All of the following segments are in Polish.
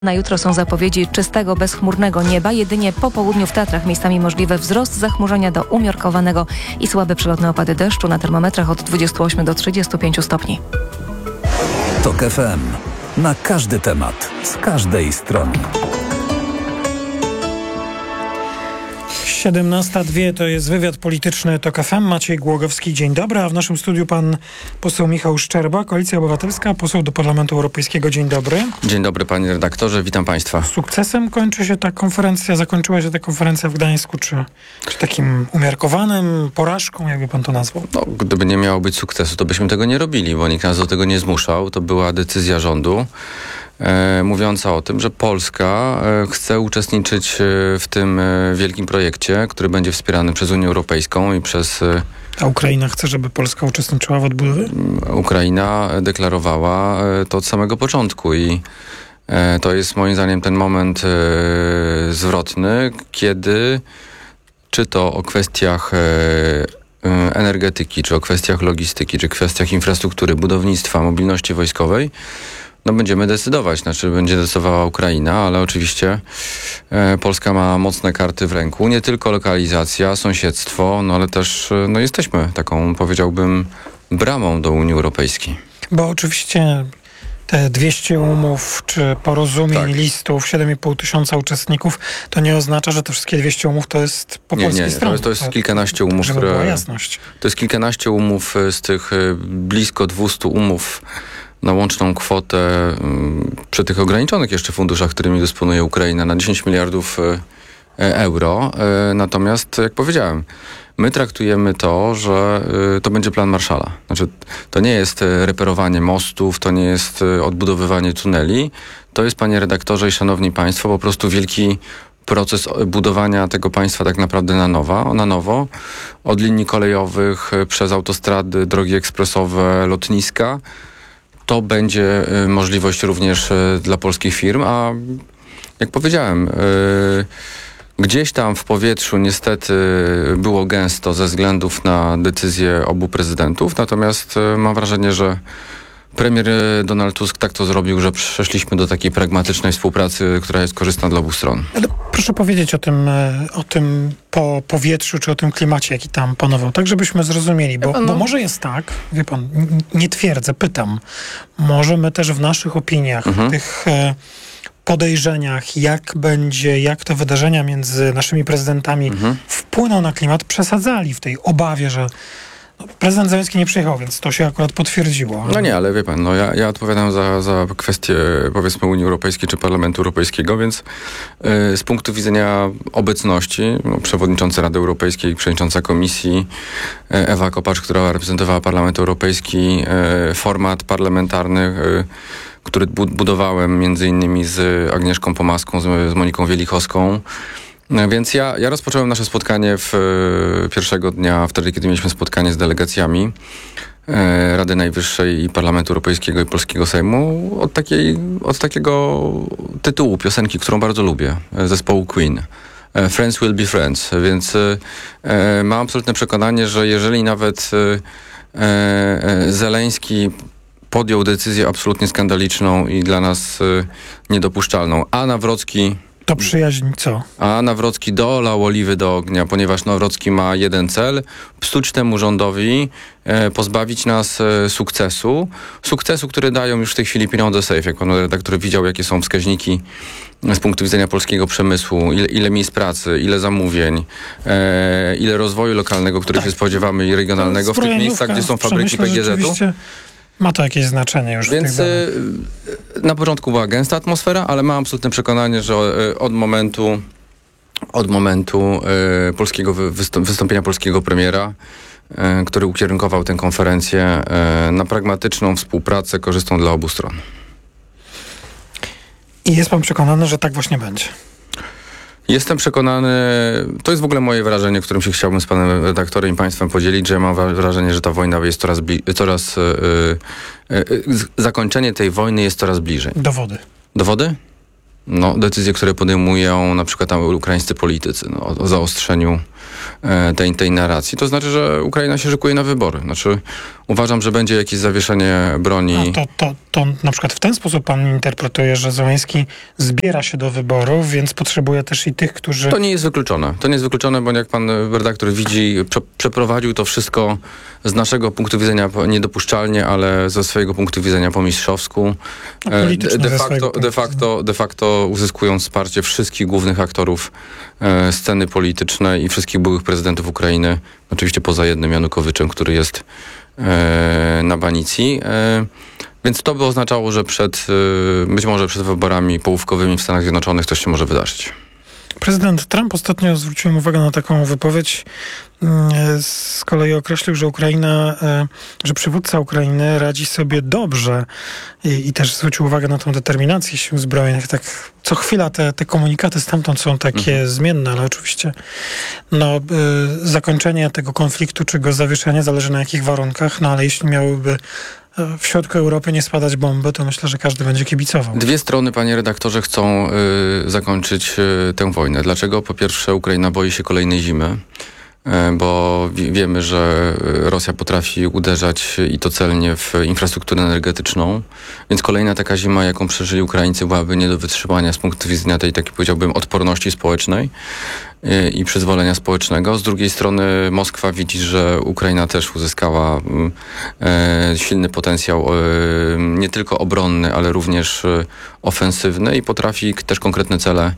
Na jutro są zapowiedzi czystego, bezchmurnego nieba. Jedynie po południu w Tatrach miejscami możliwy wzrost zachmurzenia do umiarkowanego i słabe przelotne opady deszczu. Na termometrach od 28 do 35 stopni. TOK FM. Na każdy temat, z każdej strony. 17:02 to jest wywiad polityczny TOK FM. Maciej Głogowski, dzień dobry. A w naszym studiu pan poseł Michał Szczerba, Koalicja Obywatelska, poseł do Parlamentu Europejskiego. Dzień dobry. Dzień dobry panie redaktorze, witam państwa. Sukcesem kończy się ta konferencja, zakończyła się ta konferencja w Gdańsku, czy takim umiarkowanym porażką, jakby pan to nazwał? No, gdyby nie miało być sukcesu, to byśmy tego nie robili, bo nikt nas do tego nie zmuszał. To była decyzja rządu mówiąca o tym, że Polska chce uczestniczyć w tym wielkim projekcie, który będzie wspierany przez Unię Europejską i przez... A Ukraina chce, żeby Polska uczestniczyła w odbudowie? Ukraina deklarowała to od samego początku i to jest moim zdaniem ten moment zwrotny, kiedy czy to o kwestiach energetyki, czy o kwestiach logistyki, czy kwestiach infrastruktury, budownictwa, mobilności wojskowej, no będziemy decydować, znaczy będzie decydowała Ukraina, ale oczywiście Polska ma mocne karty w ręku. Nie tylko lokalizacja, sąsiedztwo, no ale też jesteśmy taką, powiedziałbym, bramą do Unii Europejskiej. Bo oczywiście te 200 umów czy porozumień, tak, listów, 7,5 tysiąca uczestników, to nie oznacza, że te wszystkie 200 umów to jest po polskiej stronie. To jest kilkanaście umów, żeby była jasność. To jest kilkanaście umów z tych blisko 200 umów na łączną kwotę przy tych ograniczonych jeszcze funduszach, którymi dysponuje Ukraina, na 10 miliardów euro. Natomiast, jak powiedziałem, my traktujemy to, że to będzie plan Marshalla. Znaczy, to nie jest reperowanie mostów, to nie jest odbudowywanie tuneli. To jest, panie redaktorze i szanowni państwo, po prostu wielki proces budowania tego państwa tak naprawdę na nowo. Od linii kolejowych, przez autostrady, drogi ekspresowe, lotniska. To będzie możliwość również dla polskich firm, a jak powiedziałem, gdzieś tam w powietrzu niestety było gęsto ze względów na decyzje obu prezydentów, natomiast mam wrażenie, że premier Donald Tusk tak to zrobił, że przeszliśmy do takiej pragmatycznej współpracy, która jest korzystna dla obu stron. Ale proszę powiedzieć o tym po powietrzu, czy o tym klimacie, jaki tam panował, tak żebyśmy zrozumieli, bo może jest tak, wie pan, nie twierdzę, pytam, może my też w naszych opiniach, tych podejrzeniach, jak te wydarzenia między naszymi prezydentami wpłyną na klimat, przesadzali w tej obawie, że prezydent Zełenski nie przyjechał, więc to się akurat potwierdziło. No nie, ale wie pan, ja odpowiadam za kwestie, powiedzmy, Unii Europejskiej czy Parlamentu Europejskiego, więc z punktu widzenia obecności, przewodniczący Rady Europejskiej, przewodnicząca Komisji Ewa Kopacz, która reprezentowała Parlament Europejski, format parlamentarny, który budowałem między innymi z Agnieszką Pomaską, z Moniką Wielichowską. Więc ja rozpocząłem nasze spotkanie pierwszego dnia, wtedy kiedy mieliśmy spotkanie z delegacjami Rady Najwyższej i Parlamentu Europejskiego i Polskiego Sejmu od takiego tytułu piosenki, którą bardzo lubię, zespołu Queen. Friends will be friends. Więc mam absolutne przekonanie, że jeżeli nawet Zeleński podjął decyzję absolutnie skandaliczną i dla nas niedopuszczalną, a Nawrocki... To przyjaźń co? A Nawrocki dolał oliwy do ognia, ponieważ Nawrocki ma jeden cel: psuć temu rządowi, pozbawić nas sukcesu, który dają już w tej chwili pieniądze safe. Jak pan redaktor widział, jakie są wskaźniki z punktu widzenia polskiego przemysłu, ile miejsc pracy, ile zamówień, ile rozwoju lokalnego, którego się spodziewamy, i regionalnego w tych miejscach, gdzie są fabryki PGZ-u. Ma to jakieś znaczenie już. Więc na początku była gęsta atmosfera, ale mam absolutne przekonanie, że od momentu wystąpienia polskiego premiera, który ukierunkował tę konferencję na pragmatyczną współpracę korzystną dla obu stron. I jest pan przekonany, że tak właśnie będzie? Jestem przekonany, to jest w ogóle moje wrażenie, którym się chciałbym z panem redaktorem i państwem podzielić, że mam wrażenie, że ta wojna jest zakończenie tej wojny jest coraz bliżej. Dowody? No, decyzje, które podejmują na przykład ukraińscy politycy o zaostrzeniu tej narracji. To znaczy, że Ukraina się szykuje na wybory. Znaczy, Uważam, że będzie jakieś zawieszenie broni. To na przykład w ten sposób pan interpretuje, że Zełenski zbiera się do wyborów, więc potrzebuje też i tych, którzy... To nie jest wykluczone. To nie jest wykluczone, bo jak pan redaktor widzi, przeprowadził to wszystko z naszego punktu widzenia niedopuszczalnie, ale ze swojego punktu widzenia po mistrzowsku. De facto uzyskując wsparcie wszystkich głównych aktorów sceny politycznej i wszystkich byłych prezydentów Ukrainy, oczywiście poza jednym Janukowiczem, który jest na banicji. Więc to by oznaczało, że być może przed wyborami połówkowymi w Stanach Zjednoczonych coś się może wydarzyć. Prezydent Trump ostatnio zwrócił uwagę na taką wypowiedź. Z kolei określił, że przywódca Ukrainy radzi sobie dobrze i też zwrócił uwagę na tą determinację sił zbrojnych. Tak co chwila te komunikaty stamtąd są takie zmienne, ale oczywiście zakończenie tego konfliktu czy go zawieszenie zależy na jakich warunkach, ale jeśli miałyby w środku Europy nie spadać bomby, to myślę, że każdy będzie kibicował. Dwie strony, panie redaktorze, chcą zakończyć tę wojnę. Dlaczego? Po pierwsze, Ukraina boi się kolejnej zimy, bo wiemy, że Rosja potrafi uderzać i to celnie w infrastrukturę energetyczną, więc kolejna taka zima, jaką przeżyli Ukraińcy, byłaby nie do wytrzymania z punktu widzenia tej, takiej powiedziałbym, odporności społecznej i przyzwolenia społecznego. Z drugiej strony Moskwa widzi, że Ukraina też uzyskała silny potencjał nie tylko obronny, ale również ofensywny i potrafi też konkretne cele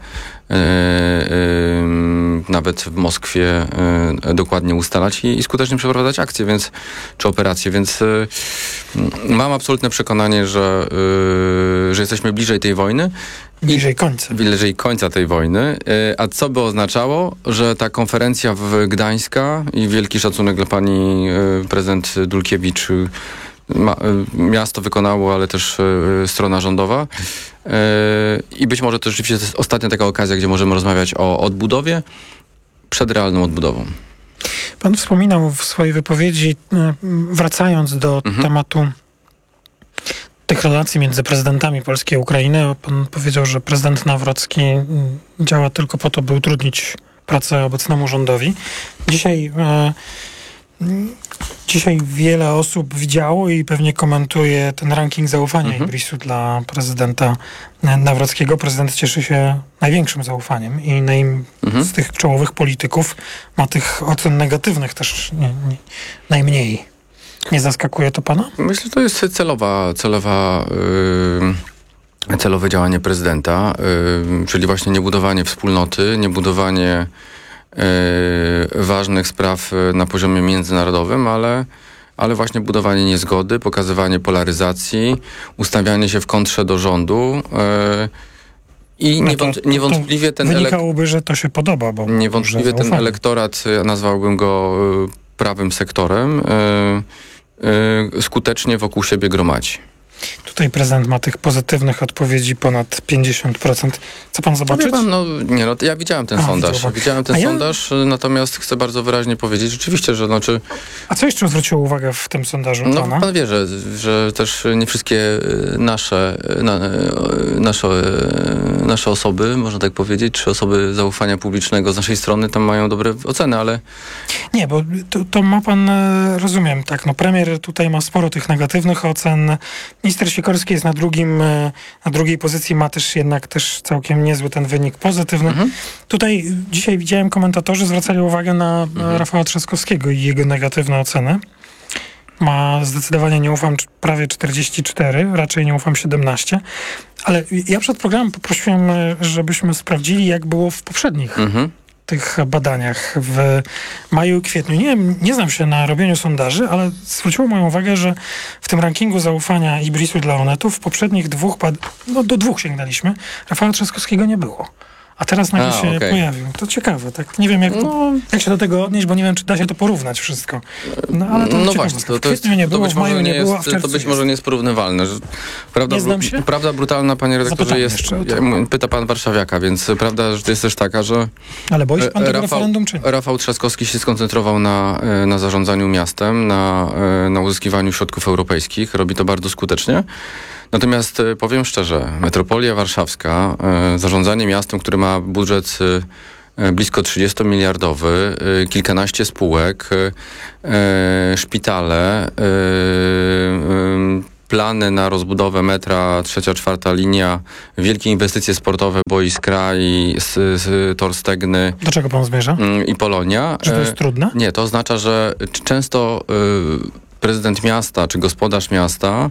nawet w Moskwie dokładnie ustalać i skutecznie przeprowadzać akcje, czy operacje, więc mam absolutne przekonanie, że jesteśmy bliżej tej wojny. Bliżej końca tej wojny. A co by oznaczało, że ta konferencja w Gdańska i wielki szacunek dla pani prezydent Dulkiewicz, miasto wykonało, ale też strona rządowa. I być może to rzeczywiście jest ostatnia taka okazja, gdzie możemy rozmawiać o odbudowie przed realną odbudową. Pan wspominał w swojej wypowiedzi, wracając do tematu tych relacji między prezydentami Polski i Ukrainy, pan powiedział, że prezydent Nawrocki działa tylko po to, by utrudnić pracę obecnemu rządowi. Dzisiaj wiele osób widziało i pewnie komentuje ten ranking zaufania Ibrisu dla prezydenta Nawrockiego. Prezydent cieszy się największym zaufaniem i z tych czołowych polityków ma tych ocen negatywnych też najmniej. Nie zaskakuje to pana? Myślę, że to jest celowe działanie prezydenta, czyli właśnie niebudowanie wspólnoty, niebudowanie ważnych spraw na poziomie międzynarodowym, ale właśnie budowanie niezgody, pokazywanie polaryzacji, ustawianie się w kontrze do rządu i niewątpliwie ten wynikałoby, że to się podoba, bo niewątpliwie ten elektorat, nazwałbym go prawym sektorem, skutecznie wokół siebie gromadzi. Tutaj prezydent ma tych pozytywnych odpowiedzi ponad 50%. Co pan zobaczyć? Ja widziałem ten sondaż. Sondaż, natomiast chcę bardzo wyraźnie powiedzieć, rzeczywiście, że A co jeszcze zwróciło uwagę w tym sondażu pana? Pan wie, że też nie wszystkie nasze osoby, można tak powiedzieć, czy osoby zaufania publicznego z naszej strony tam mają dobre oceny, ale... Nie, bo to ma pan, rozumiem, tak, premier tutaj ma sporo tych negatywnych ocen. Minister Sikorski jest na drugiej pozycji, ma też jednak całkiem niezły ten wynik pozytywny. Tutaj dzisiaj widziałem, komentatorzy zwracali uwagę na Rafała Trzaskowskiego i jego negatywne oceny. Ma zdecydowanie, nie ufam, prawie 44, raczej nie ufam 17. Ale ja przed programem poprosiłem, żebyśmy sprawdzili, jak było w poprzednich tych badaniach w maju i kwietniu. Nie znam się na robieniu sondaży, ale zwróciło moją uwagę, że w tym rankingu zaufania Ibrisu dla Onetu w poprzednich do 2 sięgnęliśmy. Rafała Trzaskowskiego nie było. A teraz nagle się pojawił. To ciekawe, tak? Nie wiem, jak się do tego odnieść, bo nie wiem, czy da się to porównać wszystko. Ale to właśnie, w kwietniu nie było, w maju nie było, a w czerwcu to być może nie jest porównywalne. Prawda brutalna, panie redaktorze, jest... Pyta pan warszawiaka, więc prawda że jest też taka, że... Ale boi się pan tego referendum, czy nie? Rafał Trzaskowski się skoncentrował na zarządzaniu miastem, na uzyskiwaniu środków europejskich. Robi to bardzo skutecznie. Natomiast powiem szczerze, metropolia warszawska, zarządzanie miastem, które ma budżet blisko 30-miliardowy, kilkanaście spółek, szpitale, plany na rozbudowę metra, 3., 4. linia, wielkie inwestycje sportowe, Boiskra i Tor Stegny. Do czego pan zmierza? I Polonia. Że to jest trudne? Nie, to oznacza, że często prezydent miasta czy gospodarz miasta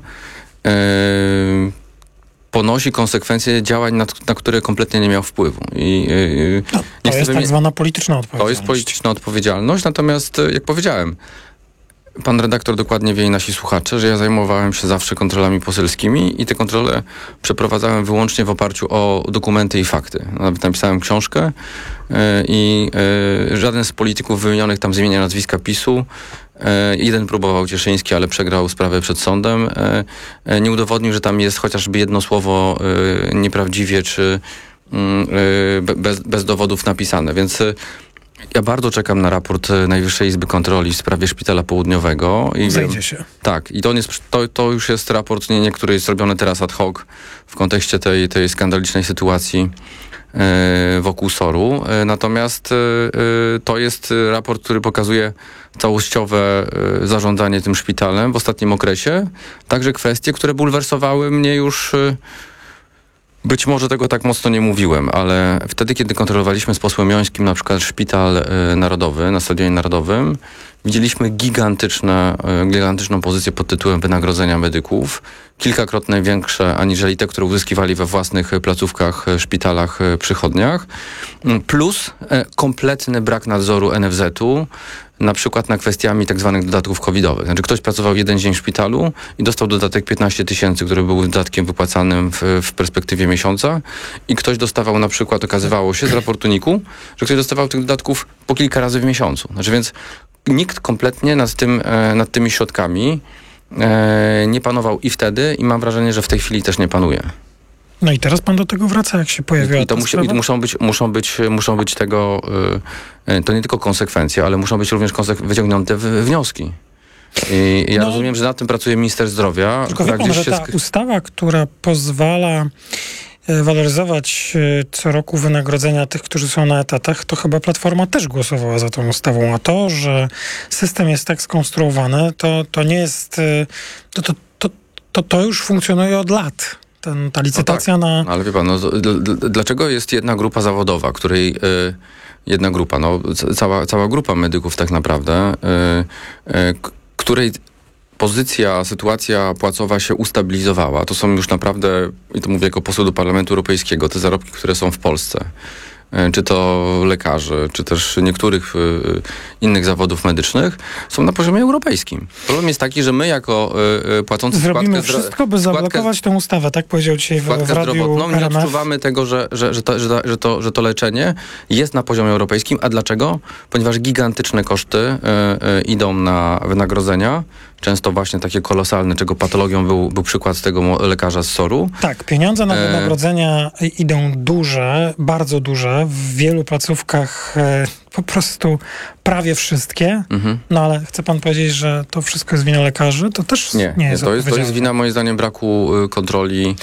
ponosi konsekwencje działań, na które kompletnie nie miał wpływu. To jest tak zwana polityczna odpowiedzialność. To jest polityczna odpowiedzialność, natomiast jak powiedziałem, pan redaktor dokładnie wie i nasi słuchacze, że ja zajmowałem się zawsze kontrolami poselskimi i te kontrole przeprowadzałem wyłącznie w oparciu o dokumenty i fakty. Nawet napisałem książkę i żaden z polityków wymienionych tam z imienia nazwiska PiS-u, jeden próbował Cieszyński, ale przegrał sprawę przed sądem, nie udowodnił, że tam jest chociażby jedno słowo nieprawdziwie czy bez dowodów napisane, więc ja bardzo czekam na raport Najwyższej Izby Kontroli w sprawie Szpitala Południowego. Zajdzie się. Tak. I to już jest raport, który jest robiony teraz ad hoc w kontekście tej skandalicznej sytuacji wokół SOR-u. Natomiast to jest raport, który pokazuje całościowe zarządzanie tym szpitalem w ostatnim okresie. Także kwestie, które bulwersowały mnie już... Być może tego tak mocno nie mówiłem, ale wtedy, kiedy kontrolowaliśmy z posłem Jońskim na przykład Szpital Narodowy na Stadionie Narodowym, widzieliśmy gigantyczną pozycję pod tytułem wynagrodzenia medyków, kilkakrotnie większe aniżeli te, które uzyskiwali we własnych placówkach, szpitalach, przychodniach, plus kompletny brak nadzoru NFZ-u, na przykład na kwestiami tak zwanych dodatków covidowych. Znaczy ktoś pracował 1 dzień w szpitalu i dostał dodatek 15 000, który był dodatkiem wypłacanym w perspektywie miesiąca i ktoś dostawał na przykład, okazywało się z raportu NIK-u, że ktoś dostawał tych dodatków po kilka razy w miesiącu. Znaczy więc nikt kompletnie nad tymi środkami nie panował i wtedy i mam wrażenie, że w tej chwili też nie panuje. No i teraz pan do tego wraca, jak się pojawiła I to muszą być tego, to nie tylko konsekwencje, ale muszą być również wyciągnięte wnioski. I ja rozumiem, że nad tym pracuje minister zdrowia. Tylko wie pan, że ta ustawa, która pozwala waloryzować co roku wynagrodzenia tych, którzy są na etatach, to chyba Platforma też głosowała za tą ustawą. A to, że system jest tak skonstruowany, to nie jest... To już funkcjonuje od lat. Ta licytacja no tak, ale wie pan, dlaczego jest jedna grupa zawodowa, której... Jedna grupa, cała grupa medyków tak naprawdę, której sytuacja płacowa się ustabilizowała. To są już naprawdę, i to mówię jako poseł do Parlamentu Europejskiego, te zarobki, które są w Polsce. Czy to lekarzy, czy też niektórych innych zawodów medycznych, są na poziomie europejskim. Problem jest taki, że my jako płacący zrobimy wszystko, by zablokować tę ustawę, tak powiedział dzisiaj w radiu zdrowotną. Nie RMF. odczuwamy tego, że to leczenie jest na poziomie europejskim. A dlaczego? Ponieważ gigantyczne koszty idą na wynagrodzenia, często właśnie takie kolosalne, czego patologią był przykład tego lekarza z SOR-u. Tak, pieniądze na wynagrodzenia idą duże, bardzo duże, w wielu placówkach po prostu prawie wszystkie, no ale chce pan powiedzieć, że to wszystko jest wina lekarzy? To też nie jest to jest wina moim zdaniem braku kontroli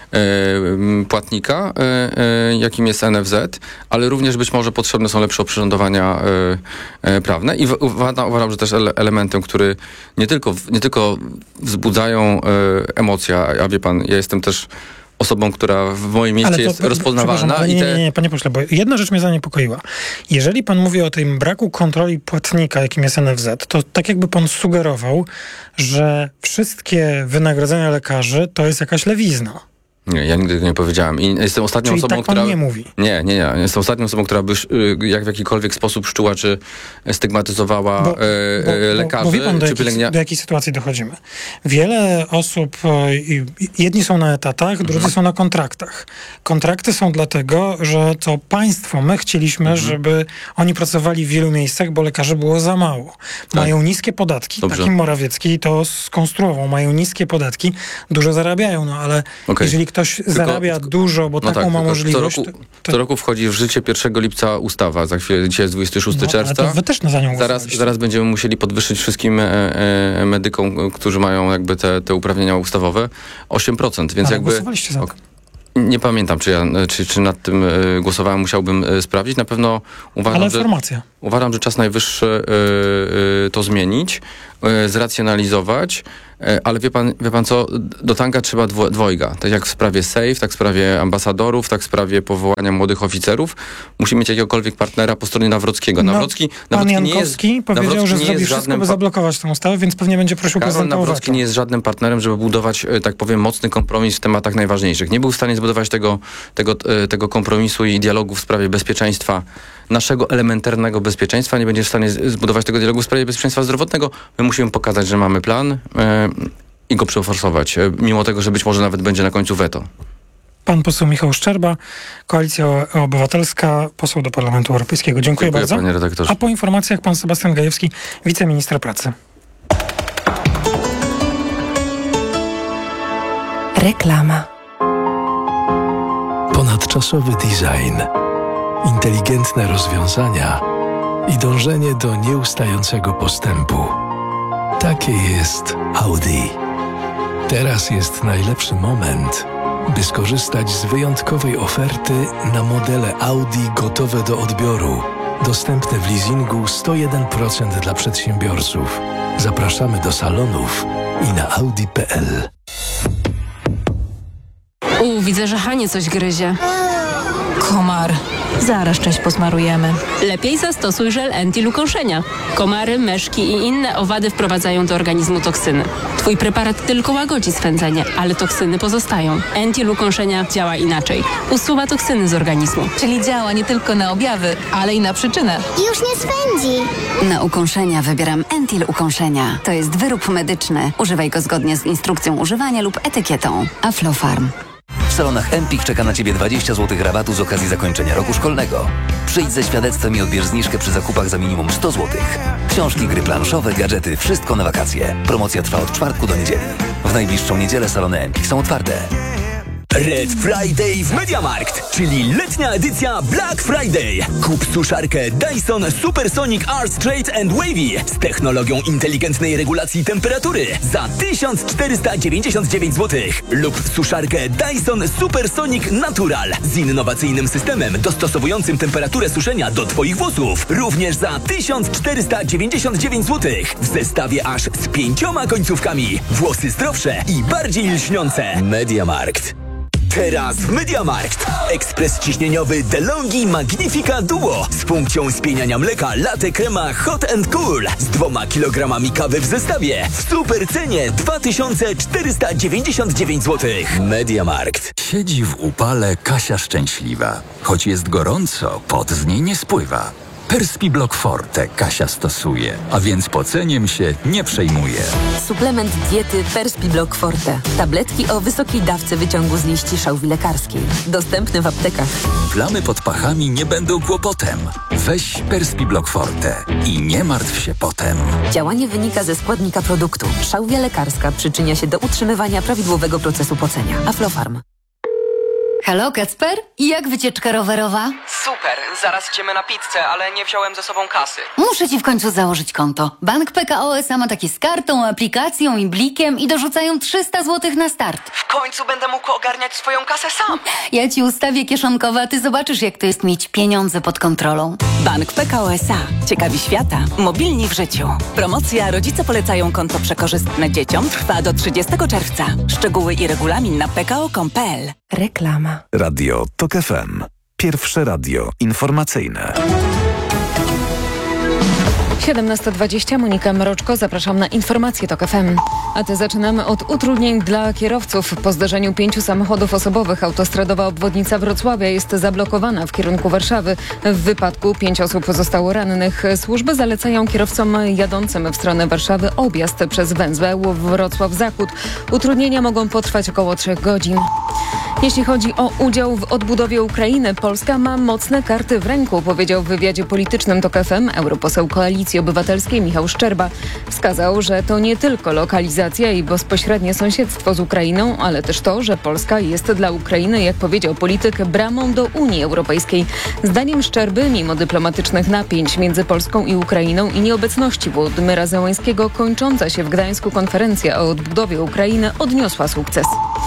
płatnika, jakim jest NFZ, ale również być może potrzebne są lepsze oprzyrządowania prawne i uważam, że też elementem, który nie tylko wzbudzają emocje, a wie pan, ja jestem też osobą, która w moim mieście jest rozpoznawalna. Nie, panie pośle, bo jedna rzecz mnie zaniepokoiła. Jeżeli pan mówi o tym braku kontroli płatnika, jakim jest NFZ, to tak jakby pan sugerował, że wszystkie wynagrodzenia lekarzy to jest jakaś lewizna. Nie, ja nigdy tego nie powiedziałem. I jestem ostatnią Czyli osobą, tak pan nie mówi. Nie. Jestem ostatnią osobą, która by jak w jakikolwiek sposób szczuła, czy stygmatyzowała lekarzy, bo wie pan, czy pielęgniarki. Do jakiej sytuacji dochodzimy. Wiele osób, jedni są na etatach, drudzy są na kontraktach. Kontrakty są dlatego, że to państwo, my chcieliśmy, żeby oni pracowali w wielu miejscach, bo lekarzy było za mało. Mają niskie podatki, taki Morawiecki to skonstruował, mają niskie podatki, dużo zarabiają, no ale jeżeli ktoś zarabia dużo, bo taką ma możliwość... Co roku wchodzi w życie 1 lipca ustawa. Za chwilę, dzisiaj jest 26 czerwca. Ale to wy też na nią zaraz będziemy musieli podwyższyć wszystkim medykom, którzy mają jakby te uprawnienia ustawowe, 8%. Więc głosowaliście za to. Nie pamiętam, czy nad tym głosowałem, musiałbym sprawdzić. Na pewno uważam, że czas najwyższy to zmienić, zracjonalizować, ale wie pan co, do tanka trzeba dwojga. Tak jak w sprawie SAFE, tak w sprawie ambasadorów, tak w sprawie powołania młodych oficerów. Musimy mieć jakiegokolwiek partnera po stronie Nawrockiego. Pan Jankowski powiedział, że zrobi wszystko, by zablokować tę ustawę, więc pewnie będzie prosił prezydenta o weto. Nawrocki nie jest żadnym partnerem, żeby budować, tak powiem, mocny kompromis w tematach najważniejszych. Nie był w stanie zbudować tego kompromisu i dialogu w sprawie bezpieczeństwa, naszego elementarnego bezpieczeństwa. Nie będzie w stanie zbudować tego dialogu w sprawie bezpieczeństwa zdrowotnego. My musimy pokazać, że mamy plan i go przeforsować, mimo tego, że być może nawet będzie na końcu weto. Pan poseł Michał Szczerba, Koalicja Obywatelska, poseł do Parlamentu Europejskiego. Dziękuję bardzo. Panie redaktorze. A po informacjach pan Sebastian Gajewski, wiceminister pracy. Reklama. Ponadczasowy design, inteligentne rozwiązania i dążenie do nieustającego postępu. Takie jest Audi. Teraz jest najlepszy moment, by skorzystać z wyjątkowej oferty na modele Audi gotowe do odbioru. Dostępne w leasingu 101% dla przedsiębiorców. Zapraszamy do salonów i na audi.pl. Widzę, że Hanie coś gryzie. Komar. Zaraz część posmarujemy. Lepiej zastosuj żel Entil ukąszenia. Komary, meszki i inne owady wprowadzają do organizmu toksyny. Twój preparat tylko łagodzi swędzenie, ale toksyny pozostają. Entil ukąszenia działa inaczej. Usuwa toksyny z organizmu. Czyli działa nie tylko na objawy, ale i na przyczynę. Już nie swędzi. Na ukąszenia wybieram Entil ukąszenia. To jest wyrób medyczny. Używaj go zgodnie z instrukcją używania lub etykietą. Aflofarm. W salonach Empik czeka na Ciebie 20 zł rabatu z okazji zakończenia roku szkolnego. Przyjdź ze świadectwem i odbierz zniżkę przy zakupach za minimum 100 zł. Książki, gry planszowe, gadżety, wszystko na wakacje. Promocja trwa od czwartku do niedzieli. W najbliższą niedzielę salony Empik są otwarte. Red Friday w MediaMarkt, czyli letnia edycja Black Friday. Kup suszarkę Dyson Supersonic Art Straight and Wavy z technologią inteligentnej regulacji temperatury za 1499 zł. Lub suszarkę Dyson Supersonic Natural z innowacyjnym systemem dostosowującym temperaturę suszenia do Twoich włosów. Również za 1499 zł. W zestawie aż z 5 końcówkami. Włosy zdrowsze i bardziej lśniące. MediaMarkt. Teraz w MediaMarkt. Ekspres ciśnieniowy DeLonghi Magnifica Duo z funkcją spieniania mleka latte crema hot and cool z 2 kilogramami kawy w zestawie w super cenie 2499 zł. MediaMarkt. Siedzi w upale Kasia szczęśliwa. Choć jest gorąco, pot z niej nie spływa. Perspiblock Forte Kasia stosuje, a więc poceniem się nie przejmuje. Suplement diety Perspiblock Forte. Tabletki o wysokiej dawce wyciągu z liści szałwi lekarskiej. Dostępne w aptekach. Plamy pod pachami nie będą kłopotem. Weź Perspiblock Forte i nie martw się potem. Działanie wynika ze składnika produktu. Szałwia lekarska przyczynia się do utrzymywania prawidłowego procesu pocenia. Aflofarm. Halo, Kacper? I jak wycieczka rowerowa? Super, zaraz idziemy na pizzę, ale nie wziąłem ze sobą kasy. Muszę ci w końcu założyć konto. Bank PKO SA ma takie z kartą, aplikacją i blikiem i dorzucają 300 zł na start. W końcu będę mógł ogarniać swoją kasę sam. Ja ci ustawię kieszonkowe, a ty zobaczysz, jak to jest mieć pieniądze pod kontrolą. Bank PKO SA. Ciekawi świata. Mobilni w życiu. Promocja Rodzice polecają konto przekorzystne dzieciom trwa do 30 czerwca. Szczegóły i regulamin na pko.com.pl. Reklama. Radio TOK FM. Pierwsze radio informacyjne. 17:20, Monika Mroczko, zapraszam na informacje TOK FM. A te zaczynamy od utrudnień dla kierowców. Po zdarzeniu 5 samochodów osobowych autostradowa obwodnica Wrocławia jest zablokowana w kierunku Warszawy. W wypadku 5 osób zostało rannych. Służby zalecają kierowcom jadącym w stronę Warszawy objazd przez węzeł Wrocław-Zachód. Utrudnienia mogą potrwać około 3 godzin. Jeśli chodzi o udział w odbudowie Ukrainy, Polska ma mocne karty w ręku, powiedział w wywiadzie politycznym TOK FM europoseł Koalicji Obywatelskiej Michał Szczerba. Wskazał, że to nie tylko lokalizacja i bezpośrednie sąsiedztwo z Ukrainą, ale też to, że Polska jest dla Ukrainy, jak powiedział polityk, bramą do Unii Europejskiej. Zdaniem Szczerby, mimo dyplomatycznych napięć między Polską i Ukrainą i nieobecności Wołodymyra Zełańskiego, kończąca się w Gdańsku konferencja o odbudowie Ukrainy odniosła sukces.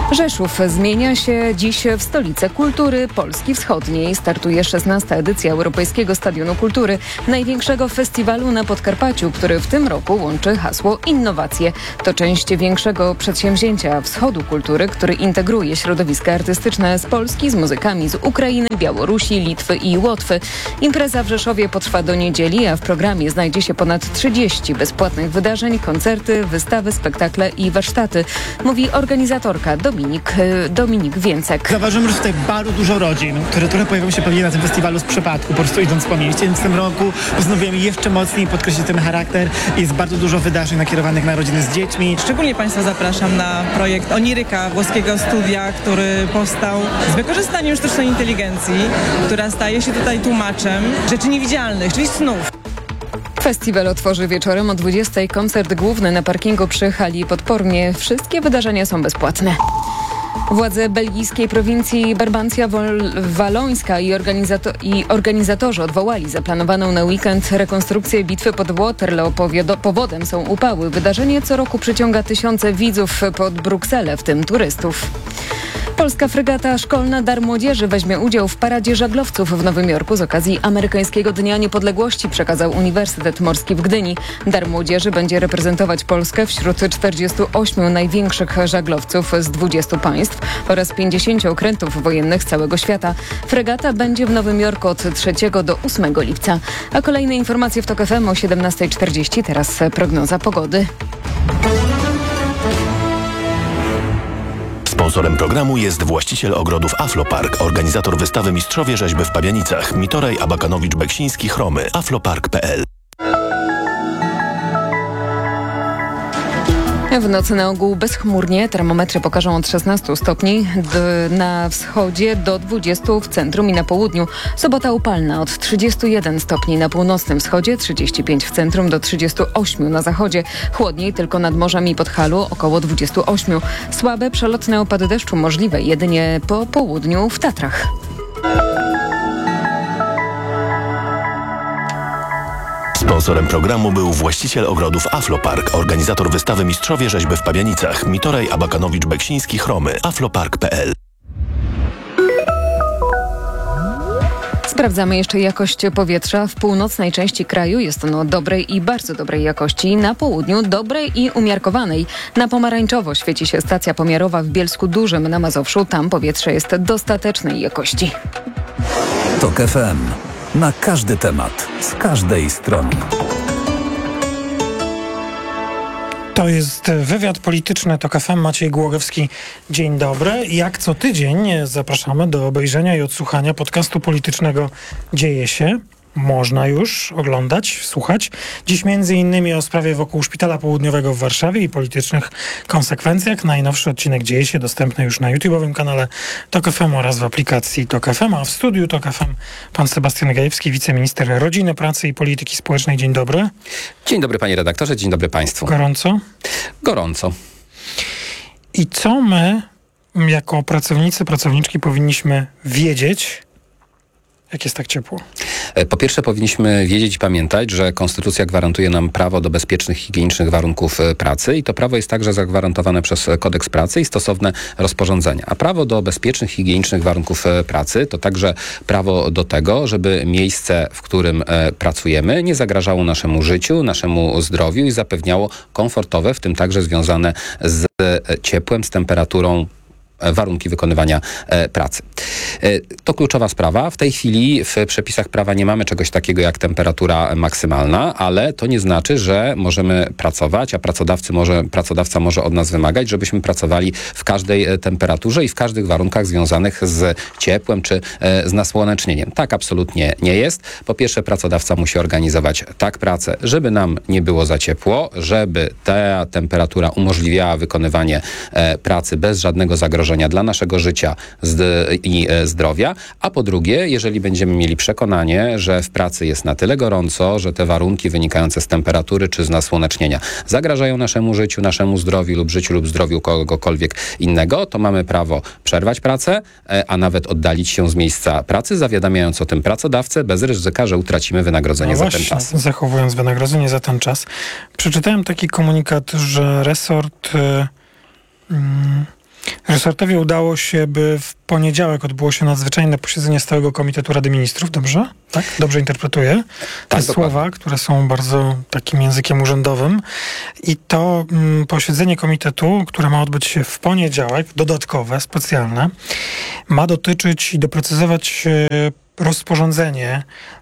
Rzeszów zmienia się dziś w stolicę kultury Polski Wschodniej. Startuje 16. edycja Europejskiego Stadionu Kultury, największego festiwalu na Podkarpaciu, który w tym roku łączy hasło innowacje. To część większego przedsięwzięcia Wschodu Kultury, który integruje środowiska artystyczne z Polski z muzykami z Ukrainy, Białorusi, Litwy i Łotwy. Impreza w Rzeszowie potrwa do niedzieli, a w programie znajdzie się ponad 30 bezpłatnych wydarzeń, koncerty, wystawy, spektakle i warsztaty, mówi organizatorka Dominik Więcek. Zauważymy, że tutaj bardzo dużo rodzin, które trochę pojawią się pewnie na tym festiwalu z przypadku, po prostu idąc po mieście, więc w tym roku postanowiłem jeszcze mocniej podkreślić ten charakter. Jest bardzo dużo wydarzeń nakierowanych na rodziny z dziećmi. Szczególnie Państwa zapraszam na projekt Oniryka, włoskiego studia, który powstał z wykorzystaniem sztucznej inteligencji, która staje się tutaj tłumaczem rzeczy niewidzialnych, czyli snów. Festiwal otworzy wieczorem o 20:00 koncert główny na parkingu przy hali Podpormie. Wszystkie wydarzenia są bezpłatne. Władze belgijskiej prowincji Barbancja-Walońska i organizatorzy odwołali zaplanowaną na weekend rekonstrukcję bitwy pod Waterloo. Powodem są upały. Wydarzenie co roku przyciąga tysiące widzów pod Brukselę, w tym turystów. Polska fregata szkolna Dar Młodzieży weźmie udział w paradzie żaglowców w Nowym Jorku z okazji Amerykańskiego Dnia Niepodległości, przekazał Uniwersytet Morski w Gdyni. Dar Młodzieży będzie reprezentować Polskę wśród 48 największych żaglowców z 20 państw oraz 50 okrętów wojennych z całego świata. Fregata będzie w Nowym Jorku od 3 do 8 lipca. A kolejne informacje w TOK FM o 17:40. Teraz prognoza pogody. Sponsorem programu jest właściciel ogrodów Aflopark, organizator wystawy Mistrzowie Rzeźby w Pabianicach, Mitorej, Abakanowicz, Beksiński, Chromy, aflopark.pl. W nocy na ogół bezchmurnie, termometry pokażą od 16 stopni na wschodzie do 20 w centrum i na południu. Sobota upalna od 31 stopni na północnym wschodzie, 35 w centrum do 38 na zachodzie. Chłodniej tylko nad morzem i Podhalu około 28. Słabe przelotne opady deszczu możliwe jedynie po południu w Tatrach. Sponsorem programu był właściciel ogrodów Aflopark, organizator wystawy Mistrzowie Rzeźby w Pabianicach, Mitorej, Abakanowicz, Beksiński, Chromy, aflopark.pl. Sprawdzamy jeszcze jakość powietrza. W północnej części kraju jest ono dobrej i bardzo dobrej jakości. Na południu dobrej i umiarkowanej. Na pomarańczowo świeci się stacja pomiarowa w Bielsku Dużym na Mazowszu. Tam powietrze jest dostatecznej jakości. TOK FM. Na każdy temat, z każdej strony. To jest wywiad polityczny TOK FM. Maciej Głogowski. Dzień dobry. Jak co tydzień zapraszamy do obejrzenia i odsłuchania podcastu politycznego Dzieje się. Można już oglądać, słuchać. Dziś między innymi o sprawie wokół Szpitala Południowego w Warszawie i politycznych konsekwencjach. Najnowszy odcinek Dzieje się, dostępny już na YouTube'owym kanale TOK FM oraz w aplikacji TOK FM. A w studiu TOK FM pan Sebastian Gajewski, wiceminister Rodziny, Pracy i Polityki Społecznej. Dzień dobry. Dzień dobry panie redaktorze, dzień dobry państwu. Gorąco? Gorąco. I co my, jako pracownicy, pracowniczki powinniśmy wiedzieć, jak jest tak ciepło? Po pierwsze powinniśmy wiedzieć i pamiętać, że Konstytucja gwarantuje nam prawo do bezpiecznych, higienicznych warunków pracy i to prawo jest także zagwarantowane przez Kodeks Pracy i stosowne rozporządzenia. A prawo do bezpiecznych, higienicznych warunków pracy to także prawo do tego, żeby miejsce, w którym pracujemy, nie zagrażało naszemu życiu, naszemu zdrowiu i zapewniało komfortowe, w tym także związane z ciepłem, z temperaturą warunki wykonywania pracy. To kluczowa sprawa. W tej chwili w przepisach prawa nie mamy czegoś takiego jak temperatura maksymalna, ale to nie znaczy, że możemy pracować, a pracodawca może od nas wymagać, żebyśmy pracowali w każdej temperaturze i w każdych warunkach związanych z ciepłem czy z nasłonecznieniem. Tak absolutnie nie jest. Po pierwsze, pracodawca musi organizować tak pracę, żeby nam nie było za ciepło, żeby ta temperatura umożliwiała wykonywanie pracy bez żadnego zagrożenia dla naszego życia i zdrowia, a po drugie, jeżeli będziemy mieli przekonanie, że w pracy jest na tyle gorąco, że te warunki wynikające z temperatury czy z nasłonecznienia zagrażają naszemu życiu, naszemu zdrowiu lub życiu lub zdrowiu kogokolwiek innego, to mamy prawo przerwać pracę, a nawet oddalić się z miejsca pracy, zawiadamiając o tym pracodawcę bez ryzyka, że utracimy wynagrodzenie za ten czas. Zachowując wynagrodzenie za ten czas. Przeczytałem taki komunikat, że resort Resortowi udało się, by w poniedziałek odbyło się nadzwyczajne posiedzenie Stałego Komitetu Rady Ministrów, dobrze? Tak? Dobrze interpretuję? Te słowa, które są bardzo takim językiem urzędowym. I to posiedzenie komitetu, które ma odbyć się w poniedziałek, dodatkowe, specjalne, ma dotyczyć i doprecyzować rozporządzenie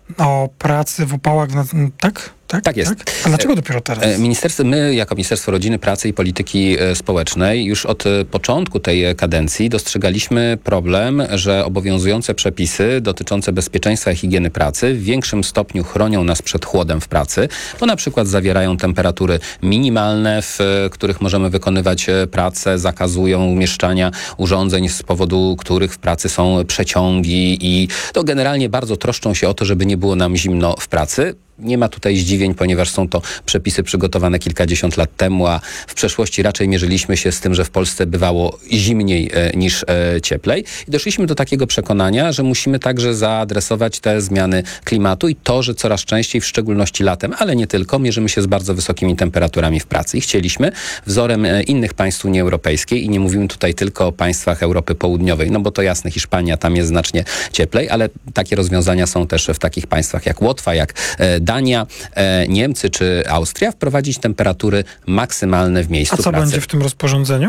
o pracy w upałach... Tak? Tak jest. Tak? A dlaczego dopiero teraz? My jako Ministerstwo Rodziny, Pracy i Polityki Społecznej już od początku tej kadencji dostrzegaliśmy problem, że obowiązujące przepisy dotyczące bezpieczeństwa i higieny pracy w większym stopniu chronią nas przed chłodem w pracy, bo na przykład zawierają temperatury minimalne, w których możemy wykonywać pracę, zakazują umieszczania urządzeń, z powodu których w pracy są przeciągi i to generalnie bardzo troszczą się o to, żeby nie było nam zimno w pracy. Nie ma tutaj zdziwień, ponieważ są to przepisy przygotowane kilkadziesiąt lat temu, a w przeszłości raczej mierzyliśmy się z tym, że w Polsce bywało zimniej niż cieplej. I doszliśmy do takiego przekonania, że musimy także zaadresować te zmiany klimatu i to, że coraz częściej, w szczególności latem, ale nie tylko, mierzymy się z bardzo wysokimi temperaturami w pracy. I chcieliśmy, wzorem innych państw Unii Europejskiej, i nie mówimy tutaj tylko o państwach Europy Południowej, no bo to jasne, Hiszpania, tam jest znacznie cieplej, ale takie rozwiązania są też w takich państwach jak Łotwa, jak Dania, Niemcy czy Austria, wprowadzić temperatury maksymalne w miejscu pracy. A co będzie w tym rozporządzeniu?